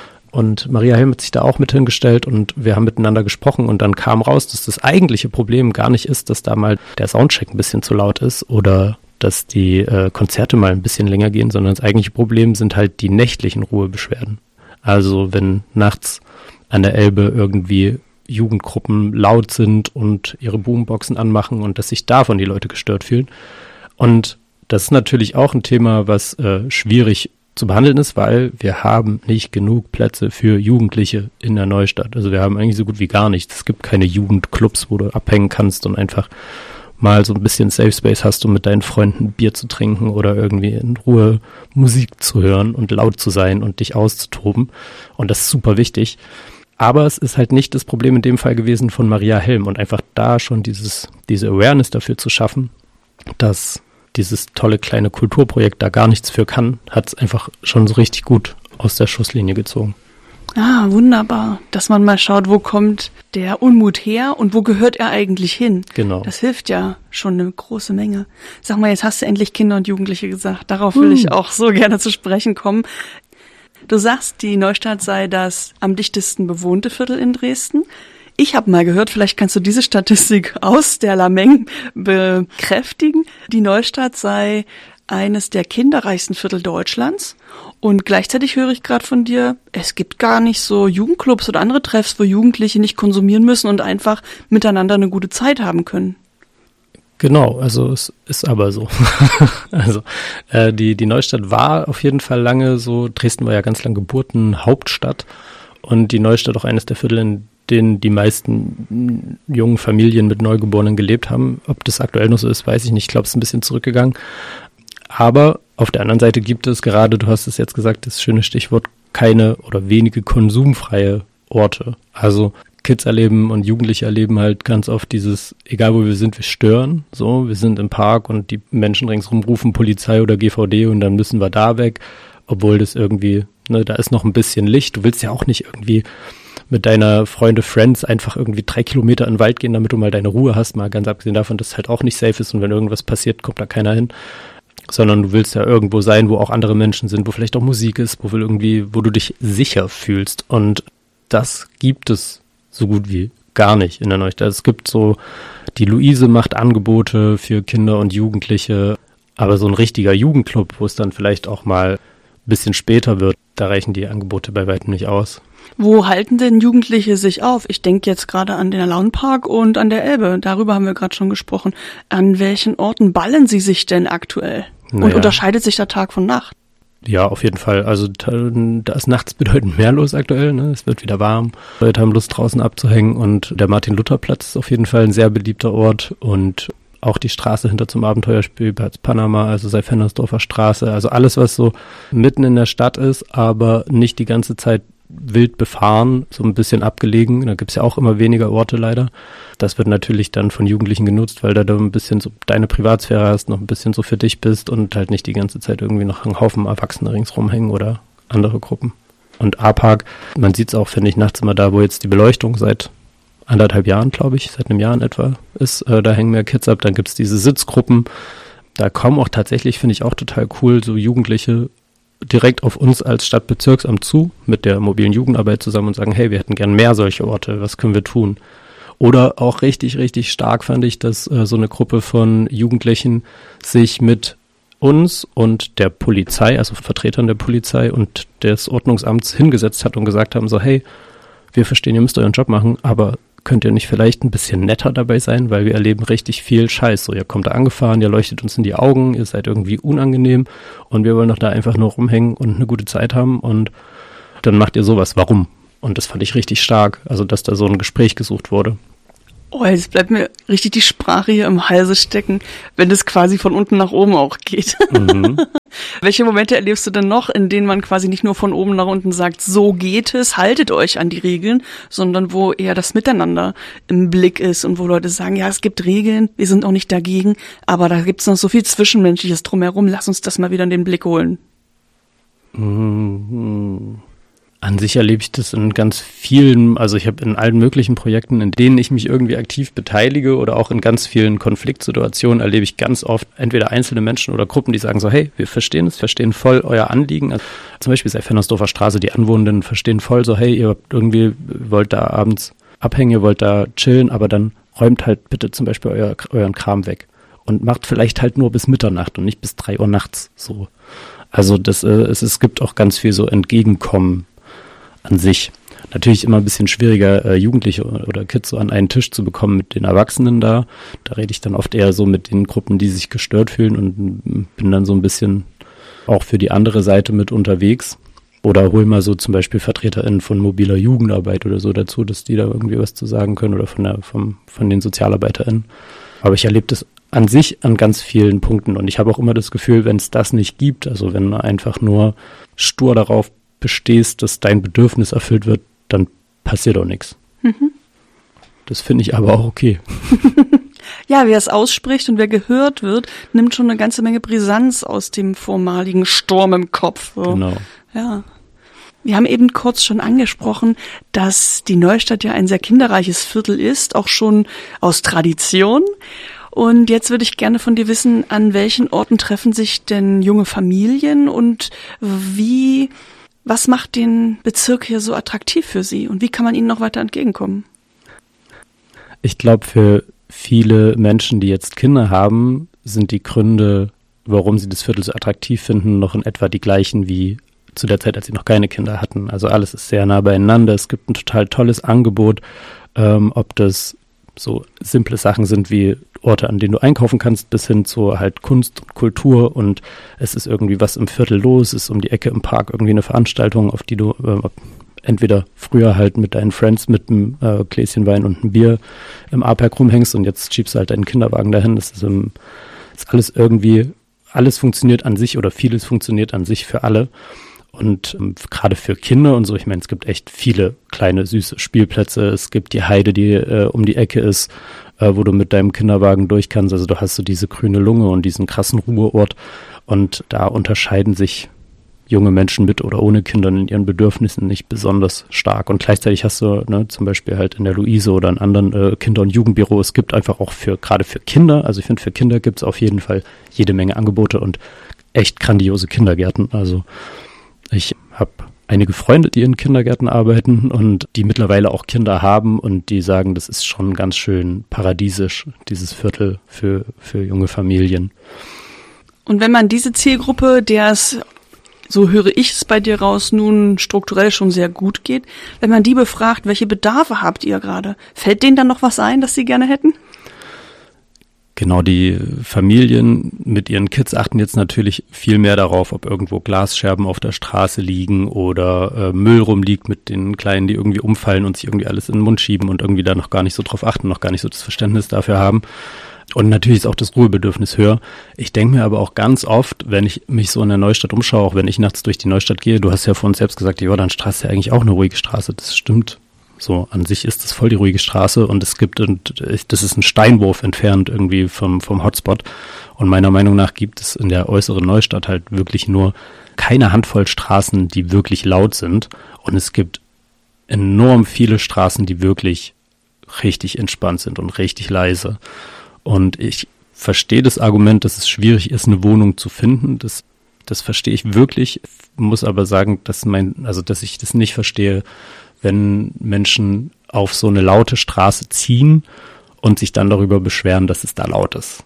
Und Maria Helm hat sich da auch mit hingestellt, und wir haben miteinander gesprochen, und dann kam raus, dass das eigentliche Problem gar nicht ist, dass da mal der Soundcheck ein bisschen zu laut ist oder dass die äh, Konzerte mal ein bisschen länger gehen, sondern das eigentliche Problem sind halt die nächtlichen Ruhebeschwerden. Also wenn nachts an der Elbe irgendwie Jugendgruppen laut sind und ihre Boomboxen anmachen und dass sich davon die Leute gestört fühlen. Und das ist natürlich auch ein Thema, was äh, schwierig zu behandeln ist, weil wir haben nicht genug Plätze für Jugendliche in der Neustadt. Also wir haben eigentlich so gut wie gar nichts. Es gibt keine Jugendclubs, wo du abhängen kannst und einfach mal so ein bisschen Safe Space hast, um mit deinen Freunden Bier zu trinken oder irgendwie in Ruhe Musik zu hören und laut zu sein und dich auszutoben. Und das ist super wichtig. Aber es ist halt nicht das Problem in dem Fall gewesen von Maria Helm, und einfach da schon dieses diese Awareness dafür zu schaffen, dass dieses tolle kleine Kulturprojekt da gar nichts für kann, hat es einfach schon so richtig gut aus der Schusslinie gezogen.
Ah, wunderbar, dass man mal schaut, wo kommt der Unmut her und wo gehört er eigentlich hin.
Genau.
Das hilft ja schon eine große Menge. Sag mal, jetzt hast du endlich Kinder und Jugendliche gesagt. Darauf will hm. ich auch so gerne zu sprechen kommen. Du sagst, die Neustadt sei das am dichtesten bewohnte Viertel in Dresden. Ich habe mal gehört, vielleicht kannst du diese Statistik aus der Lameng bekräftigen. Die Neustadt sei eines der kinderreichsten Viertel Deutschlands. Und gleichzeitig höre ich gerade von dir, es gibt gar nicht so Jugendclubs oder andere Treffs, wo Jugendliche nicht konsumieren müssen und einfach miteinander eine gute Zeit haben können.
Genau, also es ist aber so. also äh, die, die Neustadt war auf jeden Fall lange so, Dresden war ja ganz lang Geburtenhauptstadt, und die Neustadt auch eines der Viertel, in denen die meisten jungen Familien mit Neugeborenen gelebt haben. Ob das aktuell noch so ist, weiß ich nicht. Ich glaube, es ist ein bisschen zurückgegangen. Aber auf der anderen Seite gibt es gerade, du hast es jetzt gesagt, das schöne Stichwort, keine oder wenige konsumfreie Orte. Also Kids erleben und Jugendliche erleben halt ganz oft dieses, egal wo wir sind, wir stören. So, wir sind im Park und die Menschen ringsrum rufen Polizei oder G V D und dann müssen wir da weg, obwohl das irgendwie, ne, da ist noch ein bisschen Licht. Du willst ja auch nicht irgendwie mit deiner Freunde Friends einfach irgendwie drei Kilometer in den Wald gehen, damit du mal deine Ruhe hast, mal ganz abgesehen davon, dass es halt auch nicht safe ist und wenn irgendwas passiert, kommt da keiner hin. Sondern du willst ja irgendwo sein, wo auch andere Menschen sind, wo vielleicht auch Musik ist, wo wir irgendwie, wo du dich sicher fühlst. Und das gibt es so gut wie gar nicht in der Neustadt. Es gibt so, die Luise macht Angebote für Kinder und Jugendliche, aber so ein richtiger Jugendclub, wo es dann vielleicht auch mal ein bisschen später wird, da reichen die Angebote bei weitem nicht aus.
Wo halten denn Jugendliche sich auf? Ich denke jetzt gerade an den Launpark und an der Elbe. Darüber haben wir gerade schon gesprochen. An welchen Orten ballen sie sich denn aktuell? Naja. Und unterscheidet sich der Tag von Nacht?
Ja, auf jeden Fall. Also da ist nachts bedeutend mehr los aktuell. Ne? Es wird wieder warm. Leute haben Lust, draußen abzuhängen. Und der Martin-Luther-Platz ist auf jeden Fall ein sehr beliebter Ort. Und auch die Straße hinter zum Abenteuerspielplatz Panama, also Seifennersdorfer Straße. Also alles, was so mitten in der Stadt ist, aber nicht die ganze Zeit wild befahren, so ein bisschen abgelegen. Da gibt's ja auch immer weniger Orte leider. Das wird natürlich dann von Jugendlichen genutzt, weil da du ein bisschen so deine Privatsphäre hast, noch ein bisschen so für dich bist und halt nicht die ganze Zeit irgendwie noch einen Haufen Erwachsene ringsrum hängen oder andere Gruppen. Und A-Park, man sieht's auch, finde ich, nachts immer da, wo jetzt die Beleuchtung seit anderthalb Jahren, glaube ich, seit einem Jahr in etwa ist. Äh, da hängen mehr Kids ab, dann gibt's diese Sitzgruppen. Da kommen auch tatsächlich, finde ich auch total cool, so Jugendliche direkt auf uns als Stadtbezirksamt zu, mit der mobilen Jugendarbeit zusammen und sagen, hey, wir hätten gern mehr solche Orte, was können wir tun? Oder auch richtig, richtig stark fand ich, dass äh, so eine Gruppe von Jugendlichen sich mit uns und der Polizei, also Vertretern der Polizei und des Ordnungsamts hingesetzt hat und gesagt haben, so hey, wir verstehen, ihr müsst euren Job machen, aber könnt ihr nicht vielleicht ein bisschen netter dabei sein, weil wir erleben richtig viel Scheiß. So, ihr kommt da angefahren, ihr leuchtet uns in die Augen, ihr seid irgendwie unangenehm und wir wollen doch da einfach nur rumhängen und eine gute Zeit haben und dann macht ihr sowas. Warum? Und das fand ich richtig stark, also dass da so ein Gespräch gesucht wurde.
Oh, jetzt bleibt mir richtig die Sprache hier im Halse stecken, wenn das quasi von unten nach oben auch geht. Mhm. Welche Momente erlebst du denn noch, in denen man quasi nicht nur von oben nach unten sagt, so geht es, haltet euch an die Regeln, sondern wo eher das Miteinander im Blick ist und wo Leute sagen, ja, es gibt Regeln, wir sind auch nicht dagegen, aber da gibt es noch so viel Zwischenmenschliches drumherum, lass uns das mal wieder in den Blick holen.
Mhm. An sich erlebe ich das in ganz vielen, also ich habe in allen möglichen Projekten, in denen ich mich irgendwie aktiv beteilige oder auch in ganz vielen Konfliktsituationen erlebe ich ganz oft entweder einzelne Menschen oder Gruppen, die sagen so, hey, wir verstehen es, verstehen voll euer Anliegen. Also zum Beispiel sei Fennersdorfer Straße, die Anwohnenden verstehen voll so, hey, ihr irgendwie wollt da abends abhängen, ihr wollt da chillen, aber dann räumt halt bitte zum Beispiel euer, euren Kram weg und macht vielleicht halt nur bis Mitternacht und nicht bis drei Uhr nachts so. Also das, äh, es, es gibt auch ganz viel so Entgegenkommen an sich. Natürlich immer ein bisschen schwieriger, äh, Jugendliche oder Kids so an einen Tisch zu bekommen mit den Erwachsenen da. Da rede ich dann oft eher so mit den Gruppen, die sich gestört fühlen und bin dann so ein bisschen auch für die andere Seite mit unterwegs. Oder hol mal so zum Beispiel VertreterInnen von mobiler Jugendarbeit oder so dazu, dass die da irgendwie was zu sagen können oder von der, vom, von den SozialarbeiterInnen. Aber ich erlebe das an sich an ganz vielen Punkten und ich habe auch immer das Gefühl, wenn es das nicht gibt, also wenn man einfach nur stur darauf bestehst, dass dein Bedürfnis erfüllt wird, dann passiert auch nichts. Mhm. Das finde ich aber auch okay.
Ja, wer es ausspricht und wer gehört wird, nimmt schon eine ganze Menge Brisanz aus dem vormaligen Sturm im Kopf. So.
Genau.
Ja. Wir haben eben kurz schon angesprochen, dass die Neustadt ja ein sehr kinderreiches Viertel ist, auch schon aus Tradition. Und jetzt würde ich gerne von dir wissen, an welchen Orten treffen sich denn junge Familien und wie Was macht den Bezirk hier so attraktiv für Sie und wie kann man Ihnen noch weiter entgegenkommen?
Ich glaube, für viele Menschen, die jetzt Kinder haben, sind die Gründe, warum sie das Viertel so attraktiv finden, noch in etwa die gleichen wie zu der Zeit, als sie noch keine Kinder hatten. Also alles ist sehr nah beieinander. Es gibt ein total tolles Angebot, ähm, ob das so simple Sachen sind wie Orte, an denen du einkaufen kannst, bis hin zu halt Kunst und Kultur und es ist irgendwie was im Viertel los, es ist um die Ecke im Park irgendwie eine Veranstaltung, auf die du äh, entweder früher halt mit deinen Friends mit einem äh, Gläschen Wein und einem Bier im A-Park rumhängst und jetzt schiebst du halt deinen Kinderwagen dahin. Das ist, ähm, ist alles irgendwie, alles funktioniert an sich oder vieles funktioniert an sich für alle. Und ähm, gerade für Kinder und so, ich meine, es gibt echt viele kleine, süße Spielplätze. Es gibt die Heide, die äh, um die Ecke ist, äh, wo du mit deinem Kinderwagen durch kannst. Also du hast so diese grüne Lunge und diesen krassen Ruheort. Und da unterscheiden sich junge Menschen mit oder ohne Kinder in ihren Bedürfnissen nicht besonders stark. Und gleichzeitig hast du ne, zum Beispiel halt in der Luise oder in anderen äh, Kinder- und Jugendbüros, es gibt einfach auch für, gerade für Kinder, also ich finde, für Kinder gibt es auf jeden Fall jede Menge Angebote und echt grandiose Kindergärten. Also ich habe einige Freunde, die in Kindergärten arbeiten und die mittlerweile auch Kinder haben und die sagen, das ist schon ganz schön paradiesisch, dieses Viertel für, für junge Familien.
Und wenn man diese Zielgruppe, der es, so höre ich es bei dir raus, nun strukturell schon sehr gut geht, wenn man die befragt, welche Bedarfe habt ihr gerade, fällt denen dann noch was ein, das sie gerne hätten?
Genau, die Familien mit ihren Kids achten jetzt natürlich viel mehr darauf, ob irgendwo Glasscherben auf der Straße liegen oder äh, Müll rumliegt mit den Kleinen, die irgendwie umfallen und sich irgendwie alles in den Mund schieben und irgendwie da noch gar nicht so drauf achten, noch gar nicht so das Verständnis dafür haben. Und natürlich ist auch das Ruhebedürfnis höher. Ich denke mir aber auch ganz oft, wenn ich mich so in der Neustadt umschaue, auch wenn ich nachts durch die Neustadt gehe, du hast ja vorhin selbst gesagt, die Jordanstraße ist ja eigentlich auch eine ruhige Straße. Das stimmt. So, an sich ist das voll die ruhige Straße und es gibt, und das ist ein Steinwurf entfernt irgendwie vom, vom Hotspot. Und meiner Meinung nach gibt es in der äußeren Neustadt halt wirklich nur keine Handvoll Straßen, die wirklich laut sind. Und es gibt enorm viele Straßen, die wirklich richtig entspannt sind und richtig leise. Und ich verstehe das Argument, dass es schwierig ist, eine Wohnung zu finden. Das, das verstehe ich wirklich, muss aber sagen, dass mein, also dass ich das nicht verstehe, wenn Menschen auf so eine laute Straße ziehen und sich dann darüber beschweren, dass es da laut ist.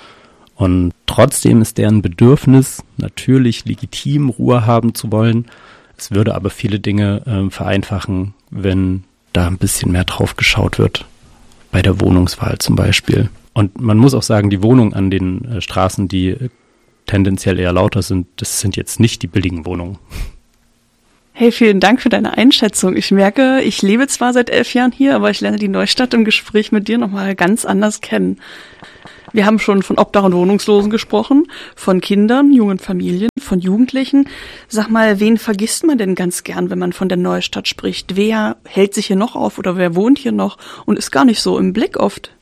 Und trotzdem ist deren Bedürfnis natürlich legitim, Ruhe haben zu wollen. Es würde aber viele Dinge äh, vereinfachen, wenn da ein bisschen mehr drauf geschaut wird, bei der Wohnungswahl zum Beispiel. Und man muss auch sagen, die Wohnungen an den äh, Straßen, die äh, tendenziell eher lauter sind, das sind jetzt nicht die billigen Wohnungen.
Hey, vielen Dank für deine Einschätzung. Ich merke, ich lebe zwar seit elf Jahren hier, aber ich lerne die Neustadt im Gespräch mit dir nochmal ganz anders kennen. Wir haben schon von Obdach- und Wohnungslosen gesprochen, von Kindern, jungen Familien, von Jugendlichen. Sag mal, wen vergisst man denn ganz gern, wenn man von der Neustadt spricht? Wer hält sich hier noch auf oder wer wohnt hier noch und ist gar nicht so im Blick oft?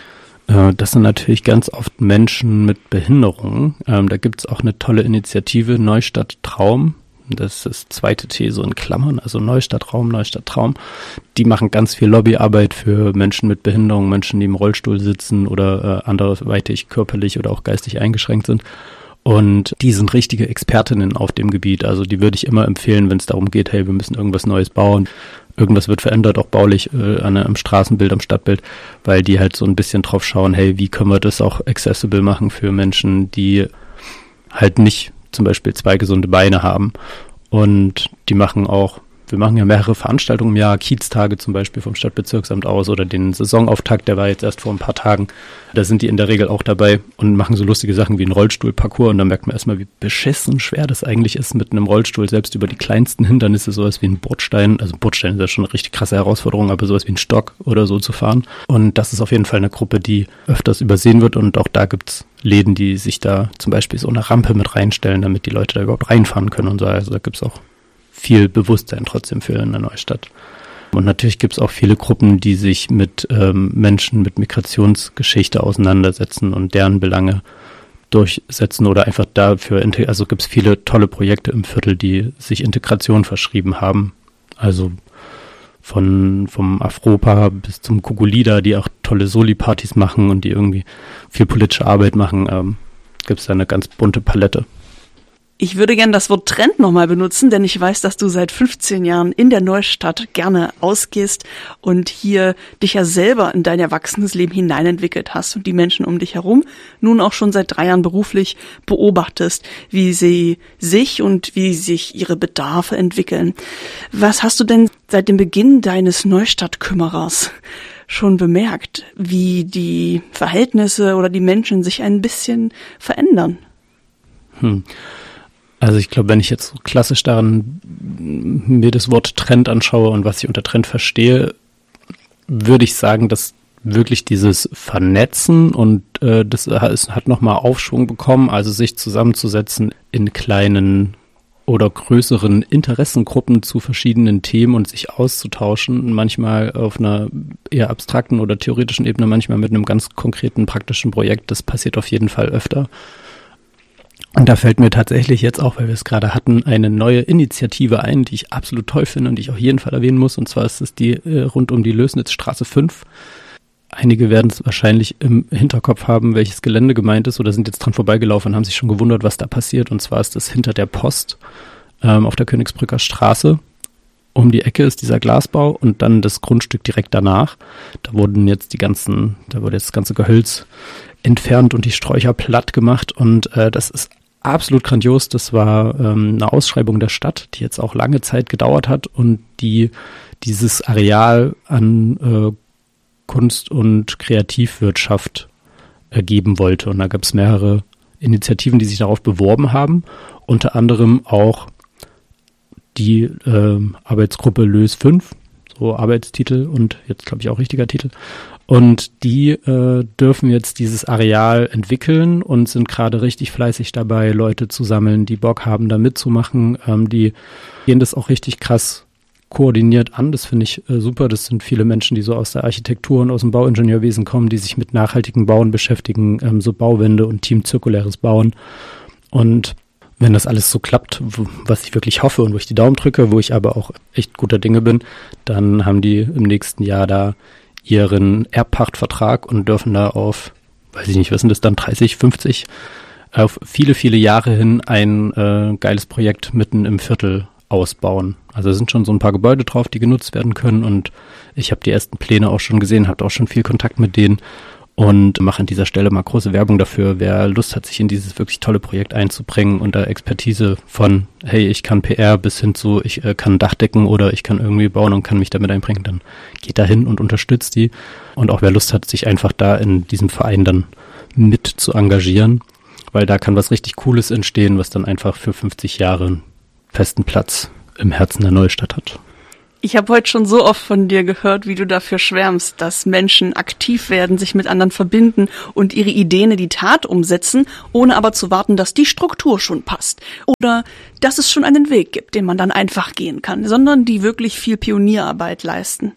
Das sind natürlich ganz oft Menschen mit Behinderungen. Da gibt es auch eine tolle Initiative, Neustadt Traum. Das ist das zweite T so in Klammern, also Neustadt Raum, Neustadt Traum. Die machen ganz viel Lobbyarbeit für Menschen mit Behinderung, Menschen, die im Rollstuhl sitzen oder äh, anderweitig körperlich oder auch geistig eingeschränkt sind. Und die sind richtige Expertinnen auf dem Gebiet. Also die würde ich immer empfehlen, wenn es darum geht, hey, wir müssen irgendwas Neues bauen. Irgendwas wird verändert, auch baulich äh, an, am Straßenbild, am Stadtbild, weil die halt so ein bisschen drauf schauen, hey, wie können wir das auch accessible machen für Menschen, die halt nicht zum Beispiel zwei gesunde Beine haben. Und die machen auch, wir machen ja mehrere Veranstaltungen im Jahr, Kieztage zum Beispiel vom Stadtbezirksamt aus oder den Saisonauftakt, der war jetzt erst vor ein paar Tagen. Da sind die in der Regel auch dabei und machen so lustige Sachen wie einen Rollstuhlparcours und da merkt man erstmal, wie beschissen schwer das eigentlich ist, mit einem Rollstuhl selbst über die kleinsten Hindernisse, sowas wie ein Bordstein, also ein Bordstein ist ja schon eine richtig krasse Herausforderung, aber sowas wie ein Stock oder so zu fahren. Und das ist auf jeden Fall eine Gruppe, die öfters übersehen wird und auch da gibt's Läden, die sich da zum Beispiel so eine Rampe mit reinstellen, damit die Leute da überhaupt reinfahren können und so. Also da gibt's auch viel Bewusstsein trotzdem für in der Neustadt. Und natürlich gibt es auch viele Gruppen, die sich mit ähm, Menschen mit Migrationsgeschichte auseinandersetzen und deren Belange durchsetzen oder einfach dafür, also gibt es viele tolle Projekte im Viertel, die sich Integration verschrieben haben. Also von vom Afropa bis zum Kukulida, die auch tolle Soli-Partys machen und die irgendwie viel politische Arbeit machen, ähm, gibt es da eine ganz bunte Palette.
Ich würde gerne das Wort Trend nochmal benutzen, denn ich weiß, dass du seit fünfzehn Jahren in der Neustadt gerne ausgehst und hier dich ja selber in dein erwachsenes Leben hineinentwickelt hast und die Menschen um dich herum nun auch schon seit drei Jahren beruflich beobachtest, wie sie sich und wie sich ihre Bedarfe entwickeln. Was hast du denn seit dem Beginn deines Neustadtkümmerers schon bemerkt, wie die Verhältnisse oder die Menschen sich ein bisschen verändern?
Hm. Also ich glaube, wenn ich jetzt so klassisch daran mir das Wort Trend anschaue und was ich unter Trend verstehe, würde ich sagen, dass wirklich dieses Vernetzen und äh, das hat nochmal Aufschwung bekommen, also sich zusammenzusetzen in kleinen oder größeren Interessengruppen zu verschiedenen Themen und sich auszutauschen, manchmal auf einer eher abstrakten oder theoretischen Ebene, manchmal mit einem ganz konkreten praktischen Projekt. Das passiert auf jeden Fall öfter. Und da fällt mir tatsächlich jetzt auch, weil wir es gerade hatten, eine neue Initiative ein, die ich absolut toll finde und die ich auf jeden Fall erwähnen muss. Und zwar ist es die äh, rund um die Lößnitzstraße fünf. Einige werden es wahrscheinlich im Hinterkopf haben, welches Gelände gemeint ist oder sind jetzt dran vorbeigelaufen und haben sich schon gewundert, was da passiert. Und zwar ist das hinter der Post ähm, auf der Königsbrücker Straße. Um die Ecke ist dieser Glasbau und dann das Grundstück direkt danach. Da wurden jetzt die ganzen, da wurde jetzt das ganze Gehölz entfernt und die Sträucher platt gemacht und äh, das ist absolut grandios. Das war ähm, eine Ausschreibung der Stadt, die jetzt auch lange Zeit gedauert hat und die dieses Areal an äh, Kunst- und Kreativwirtschaft ergeben wollte. Und da gab es mehrere Initiativen, die sich darauf beworben haben, unter anderem auch die äh, Arbeitsgruppe Lös fünf, so Arbeitstitel und jetzt glaube ich auch richtiger Titel. Und die äh, dürfen jetzt dieses Areal entwickeln und sind gerade richtig fleißig dabei, Leute zu sammeln, die Bock haben, da mitzumachen. Ähm, die gehen das auch richtig krass koordiniert an. Das finde ich äh, super. Das sind viele Menschen, die so aus der Architektur und aus dem Bauingenieurwesen kommen, die sich mit nachhaltigem Bauen beschäftigen, ähm, so Bauwände und teamzirkuläres Bauen. Und wenn das alles so klappt, wo, was ich wirklich hoffe und wo ich die Daumen drücke, wo ich aber auch echt guter Dinge bin, dann haben die im nächsten Jahr da ihren Erbpachtvertrag und dürfen da auf, weiß ich nicht, was sind das dann, dreißig, fünfzig, auf viele, viele Jahre hin ein äh, geiles Projekt mitten im Viertel ausbauen. Also da sind schon so ein paar Gebäude drauf, die genutzt werden können und ich habe die ersten Pläne auch schon gesehen, habe auch schon viel Kontakt mit denen und mache an dieser Stelle mal große Werbung dafür, wer Lust hat, sich in dieses wirklich tolle Projekt einzubringen und da Expertise von, hey, ich kann P R bis hin zu, ich äh, kann Dach decken oder ich kann irgendwie bauen und kann mich damit einbringen, dann geht da hin und unterstützt die. Und auch wer Lust hat, sich einfach da in diesem Verein dann mit zu engagieren, weil da kann was richtig Cooles entstehen, was dann einfach für fünfzig Jahre einen festen Platz im Herzen der Neustadt hat.
Ich habe heute schon so oft von dir gehört, wie du dafür schwärmst, dass Menschen aktiv werden, sich mit anderen verbinden und ihre Ideen in die Tat umsetzen, ohne aber zu warten, dass die Struktur schon passt oder dass es schon einen Weg gibt, den man dann einfach gehen kann, sondern die wirklich viel Pionierarbeit leisten.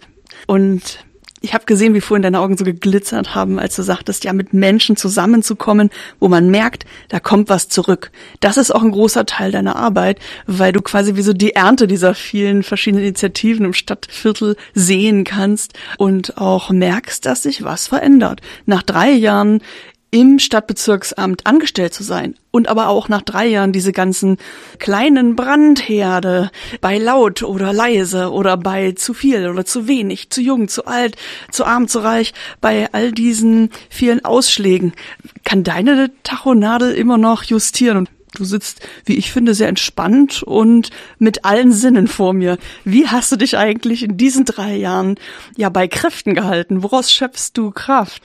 Und ich habe gesehen, wie vorhin deine Augen so geglitzert haben, als du sagtest, ja, mit Menschen zusammenzukommen, wo man merkt, da kommt was zurück. Das ist auch ein großer Teil deiner Arbeit, weil du quasi wie so die Ernte dieser vielen verschiedenen Initiativen im Stadtviertel sehen kannst und auch merkst, dass sich was verändert. Nach drei Jahren im Stadtbezirksamt angestellt zu sein und aber auch nach drei Jahren diese ganzen kleinen Brandherde bei laut oder leise oder bei zu viel oder zu wenig, zu jung, zu alt, zu arm, zu reich, bei all diesen vielen Ausschlägen kann deine Tachonadel immer noch justieren und du sitzt, wie ich finde, sehr entspannt und mit allen Sinnen vor mir. Wie hast du dich eigentlich in diesen drei Jahren ja bei Kräften gehalten? Woraus schöpfst du Kraft?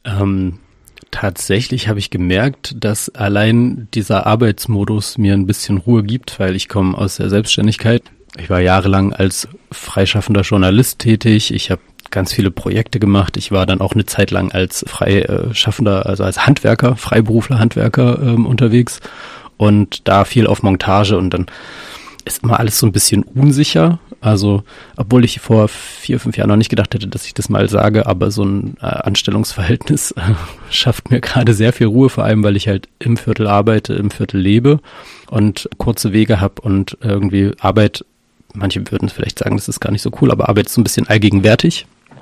Ähm Tatsächlich habe ich gemerkt, dass allein dieser Arbeitsmodus mir ein bisschen Ruhe gibt, weil ich komme aus der Selbstständigkeit. Ich war jahrelang als freischaffender Journalist tätig. Ich habe ganz viele Projekte gemacht. Ich war dann auch eine Zeit lang als Freischaffender, also als Handwerker, Freiberufler, Handwerker ähm, unterwegs und da viel auf Montage und dann ist immer alles so ein bisschen unsicher. Also, obwohl ich vor vier, fünf Jahren noch nicht gedacht hätte, dass ich das mal sage, aber so ein äh, Anstellungsverhältnis äh, schafft mir gerade sehr viel Ruhe, vor allem, weil ich halt im Viertel arbeite, im Viertel lebe und kurze Wege habe und irgendwie Arbeit, manche würden vielleicht sagen, das ist gar nicht so cool, aber Arbeit ist so ein bisschen allgegenwärtig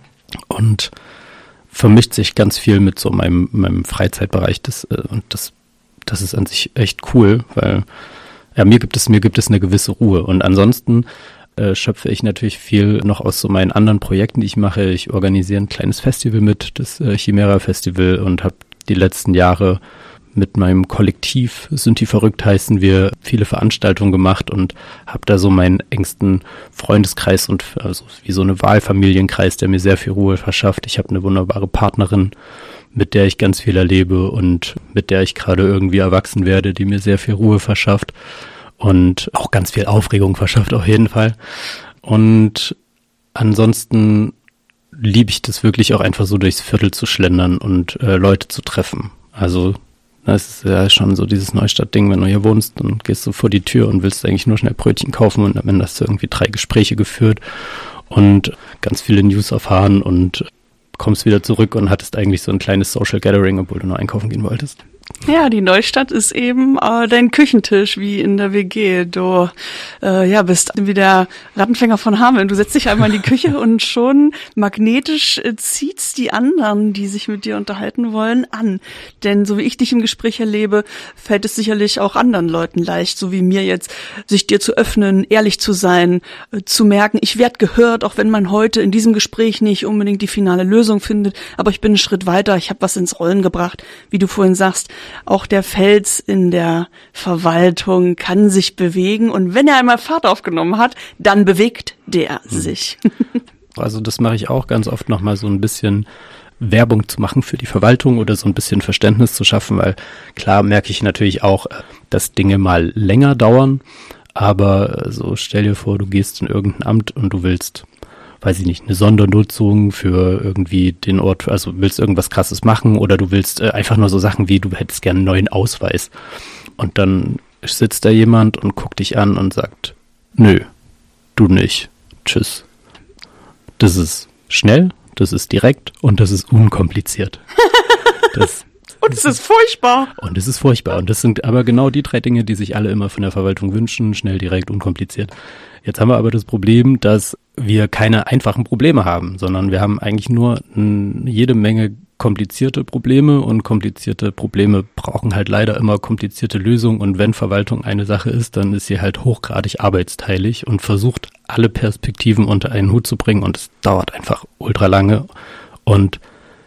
und vermischt sich ganz viel mit so meinem, meinem Freizeitbereich das, äh, und das, das ist an sich echt cool, weil ja, mir gibt es, mir gibt es eine gewisse Ruhe und ansonsten Äh, schöpfe ich natürlich viel noch aus so meinen anderen Projekten, die ich mache. Ich organisiere ein kleines Festival mit, das äh, Chimera Festival und habe die letzten Jahre mit meinem Kollektiv, Synthi verrückt heißen wir, viele Veranstaltungen gemacht und habe da so meinen engsten Freundeskreis und also wie so eine Wahlfamilienkreis, der mir sehr viel Ruhe verschafft. Ich habe eine wunderbare Partnerin, mit der ich ganz viel erlebe und mit der ich gerade irgendwie erwachsen werde, die mir sehr viel Ruhe verschafft. Und auch ganz viel Aufregung verschafft auf jeden Fall. Und ansonsten liebe ich das wirklich auch einfach so durchs Viertel zu schlendern und äh, Leute zu treffen. Also das ist ja schon so dieses Neustadt-Ding, wenn du hier wohnst, dann gehst du vor die Tür und willst eigentlich nur schnell Brötchen kaufen und am Ende hast du irgendwie drei Gespräche geführt und ganz viele News erfahren und kommst wieder zurück und hattest eigentlich so ein kleines Social Gathering, obwohl du nur einkaufen gehen wolltest.
Ja, die Neustadt ist eben äh, dein Küchentisch, wie in der W G. Du äh, ja, bist wie der Rattenfänger von Hameln. Du setzt dich einmal in die Küche und schon magnetisch äh, zieht's die anderen, die sich mit dir unterhalten wollen, an. Denn so wie ich dich im Gespräch erlebe, fällt es sicherlich auch anderen Leuten leicht, so wie mir jetzt, sich dir zu öffnen, ehrlich zu sein, äh, zu merken, ich werde gehört, auch wenn man heute in diesem Gespräch nicht unbedingt die finale Lösung findet. Aber ich bin einen Schritt weiter, ich habe was ins Rollen gebracht, wie du vorhin sagst. Auch der Fels in der Verwaltung kann sich bewegen und wenn er einmal Fahrt aufgenommen hat, dann bewegt der hm. sich.
Also das mache ich auch ganz oft nochmal so ein bisschen Werbung zu machen für die Verwaltung oder so ein bisschen Verständnis zu schaffen, weil klar merke ich natürlich auch, dass Dinge mal länger dauern, aber so stell dir vor, du gehst in irgendein Amt und du willst weiß ich nicht, eine Sondernutzung für irgendwie den Ort, also willst irgendwas Krasses machen oder du willst äh, einfach nur so Sachen wie, du hättest gerne einen neuen Ausweis. Und dann sitzt da jemand und guckt dich an und sagt, nö, du nicht, tschüss. Das ist schnell, das ist direkt und das ist unkompliziert. Das,
und es ist furchtbar.
Und es ist furchtbar. Und das sind aber genau die drei Dinge, die sich alle immer von der Verwaltung wünschen, schnell, direkt, unkompliziert. Jetzt haben wir aber das Problem, dass wir keine einfachen Probleme haben, sondern wir haben eigentlich nur n- jede Menge komplizierte Probleme und komplizierte Probleme brauchen halt leider immer komplizierte Lösungen und wenn Verwaltung eine Sache ist, dann ist sie halt hochgradig arbeitsteilig und versucht alle Perspektiven unter einen Hut zu bringen und es dauert einfach ultra lange und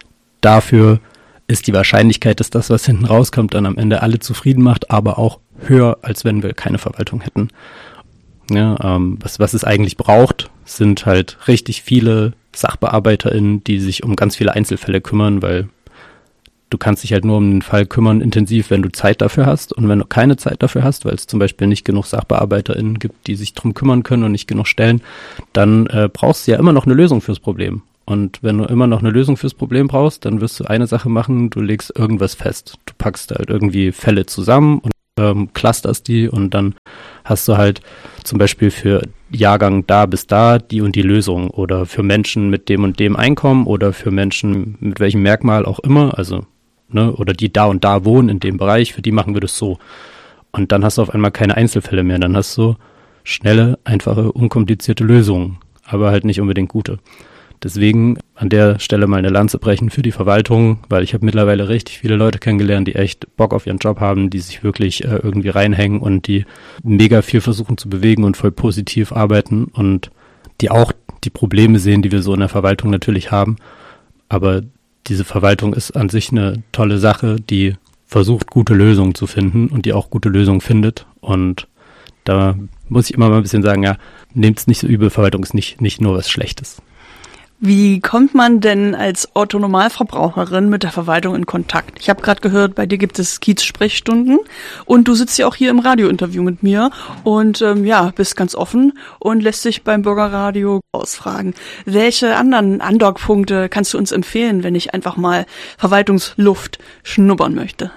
dafür ist die Wahrscheinlichkeit, dass das, was hinten rauskommt, dann am Ende alle zufrieden macht, aber auch höher, als wenn wir keine Verwaltung hätten. Ja, ähm, was, was es eigentlich braucht, sind halt richtig viele SachbearbeiterInnen, die sich um ganz viele Einzelfälle kümmern, weil du kannst dich halt nur um den Fall kümmern intensiv, wenn du Zeit dafür hast und wenn du keine Zeit dafür hast, weil es zum Beispiel nicht genug SachbearbeiterInnen gibt, die sich drum kümmern können und nicht genug Stellen, dann äh, brauchst du ja immer noch eine Lösung fürs Problem. Und wenn du immer noch eine Lösung fürs Problem brauchst, dann wirst du eine Sache machen, du legst irgendwas fest. Du packst halt irgendwie Fälle zusammen und ähm, clusterst die und dann hast du halt zum Beispiel für Jahrgang da bis da die und die Lösung oder für Menschen mit dem und dem Einkommen oder für Menschen mit welchem Merkmal auch immer, also ne, oder die da und da wohnen in dem Bereich, für die machen wir das so. Und dann hast du auf einmal keine Einzelfälle mehr, dann hast du schnelle, einfache, unkomplizierte Lösungen, aber halt nicht unbedingt gute. Deswegen an der Stelle mal eine Lanze brechen für die Verwaltung, weil ich habe mittlerweile richtig viele Leute kennengelernt, die echt Bock auf ihren Job haben, die sich wirklich äh, irgendwie reinhängen und die mega viel versuchen zu bewegen und voll positiv arbeiten und die auch die Probleme sehen, die wir so in der Verwaltung natürlich haben. Aber diese Verwaltung ist an sich eine tolle Sache, die versucht, gute Lösungen zu finden und die auch gute Lösungen findet. Und da muss ich immer mal ein bisschen sagen, ja, nehmt es nicht so übel, Verwaltung ist nicht, nicht nur was Schlechtes.
Wie kommt man denn als Otto-Normalverbraucherin mit der Verwaltung in Kontakt? Ich habe gerade gehört, bei dir gibt es Kiez-Sprechstunden und du sitzt ja auch hier im Radiointerview mit mir und ähm, ja, bist ganz offen und lässt dich beim Bürgerradio ausfragen. Welche anderen Andockpunkte kannst du uns empfehlen, wenn ich einfach mal Verwaltungsluft schnuppern möchte?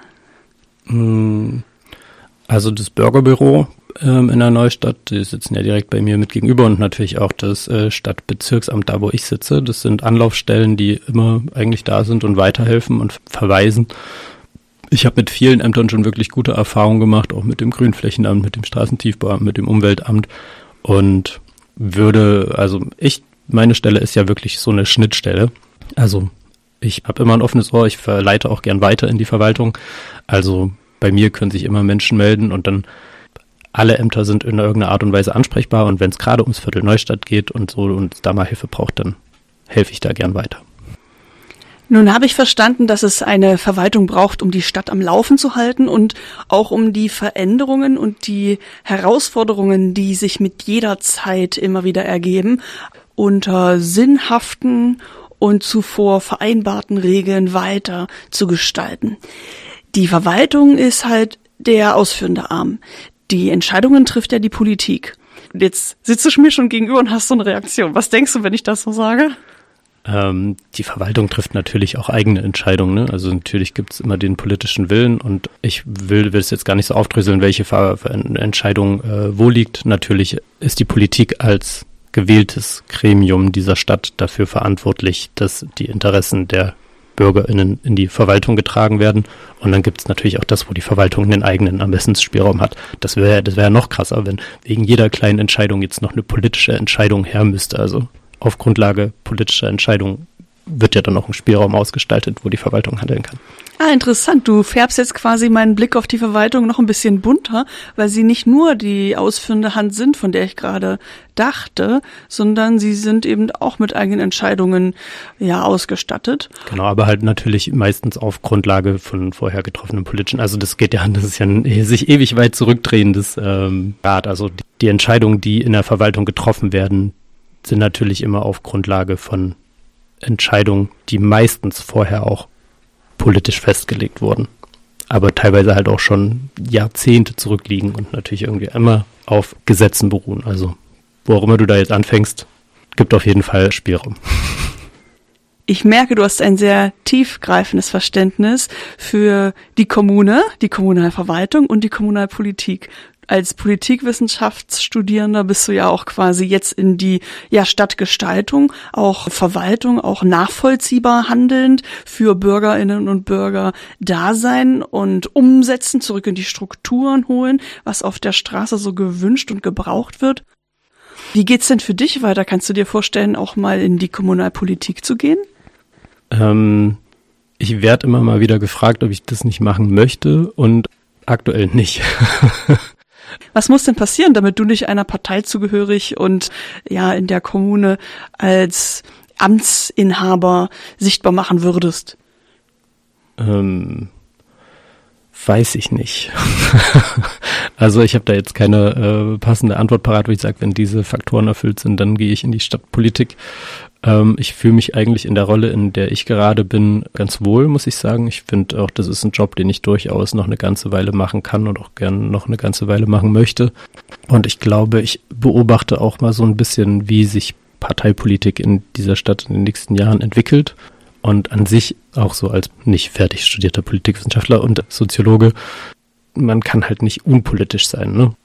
Also das Bürgerbüro ähm, in der Neustadt, die sitzen ja direkt bei mir mit gegenüber und natürlich auch das äh, Stadtbezirksamt, da wo ich sitze. Das sind Anlaufstellen, die immer eigentlich da sind und weiterhelfen und verweisen. Ich habe mit vielen Ämtern schon wirklich gute Erfahrungen gemacht, auch mit dem Grünflächenamt, mit dem Straßentiefbauamt, mit dem Umweltamt und würde, also ich, meine Stelle ist ja wirklich so eine Schnittstelle. Also ich habe immer ein offenes Ohr, ich verleite auch gern weiter in die Verwaltung. Also bei mir können sich immer Menschen melden und dann alle Ämter sind in irgendeiner Art und Weise ansprechbar und wenn es gerade ums Viertel Neustadt geht und so und da mal Hilfe braucht, dann helfe ich da gern weiter.
Nun habe ich verstanden, dass es eine Verwaltung braucht, um die Stadt am Laufen zu halten und auch um die Veränderungen und die Herausforderungen, die sich mit jeder Zeit immer wieder ergeben, unter sinnhaften und zuvor vereinbarten Regeln weiter zu gestalten. Die Verwaltung ist halt der ausführende Arm. Die Entscheidungen trifft ja die Politik. Jetzt sitzt du mir schon gegenüber und hast so eine Reaktion. Was denkst du, wenn ich das so sage?
Ähm, die Verwaltung trifft natürlich auch eigene Entscheidungen, ne? Also natürlich gibt es immer den politischen Willen und ich will, will es jetzt gar nicht so aufdröseln, welche Ver- Ver- Entscheidung äh, wo liegt. Natürlich ist die Politik als gewähltes Gremium dieser Stadt dafür verantwortlich, dass die Interessen der BürgerInnen in die Verwaltung getragen werden. Und dann gibt es natürlich auch das, wo die Verwaltung einen eigenen Ermessensspielraum hat. Das wäre das wäre noch krasser, wenn wegen jeder kleinen Entscheidung jetzt noch eine politische Entscheidung her müsste. Also auf Grundlage politischer Entscheidungen wird ja dann auch ein Spielraum ausgestaltet, wo die Verwaltung handeln kann.
Ah, interessant. Du färbst jetzt quasi meinen Blick auf die Verwaltung noch ein bisschen bunter, weil sie nicht nur die ausführende Hand sind, von der ich gerade dachte, sondern sie sind eben auch mit eigenen Entscheidungen ja ausgestattet.
Genau, aber halt natürlich meistens auf Grundlage von vorher getroffenen politischen, also das geht ja, das ist ja ein sich ewig weit zurückdrehendes ähm, Rat. Also die, die Entscheidungen, die in der Verwaltung getroffen werden, sind natürlich immer auf Grundlage von Entscheidungen, die meistens vorher auch politisch festgelegt wurden, aber teilweise halt auch schon Jahrzehnte zurückliegen und natürlich irgendwie immer auf Gesetzen beruhen. Also wo auch immer du da jetzt anfängst, gibt auf jeden Fall Spielraum.
Ich merke, du hast ein sehr tiefgreifendes Verständnis für die Kommune, die Kommunalverwaltung und die Kommunalpolitik. Als Politikwissenschaftsstudierender bist du ja auch quasi jetzt in die ja, Stadtgestaltung, auch Verwaltung, auch nachvollziehbar handelnd für Bürgerinnen und Bürger da sein und umsetzen, zurück in die Strukturen holen, was auf der Straße so gewünscht und gebraucht wird. Wie geht's denn für dich weiter? Kannst du dir vorstellen, auch mal in die Kommunalpolitik zu gehen?
Ähm, ich werde immer mal wieder gefragt, ob ich das nicht machen möchte und aktuell nicht.
Was muss denn passieren, damit du nicht einer Partei zugehörig und ja in der Kommune als Amtsinhaber sichtbar machen würdest?
Ähm, weiß ich nicht. Also ich habe da jetzt keine äh, passende Antwort parat, wo ich sage, wenn diese Faktoren erfüllt sind, dann gehe ich in die Stadtpolitik. Ähm, ich fühle mich eigentlich in der Rolle, in der ich gerade bin, ganz wohl, muss ich sagen. Ich finde auch, das ist ein Job, den ich durchaus noch eine ganze Weile machen kann und auch gerne noch eine ganze Weile machen möchte. Und ich glaube, ich beobachte auch mal so ein bisschen, wie sich Parteipolitik in dieser Stadt in den nächsten Jahren entwickelt. Und an sich auch so als nicht fertig studierter Politikwissenschaftler und Soziologe, man kann halt nicht unpolitisch sein, ne?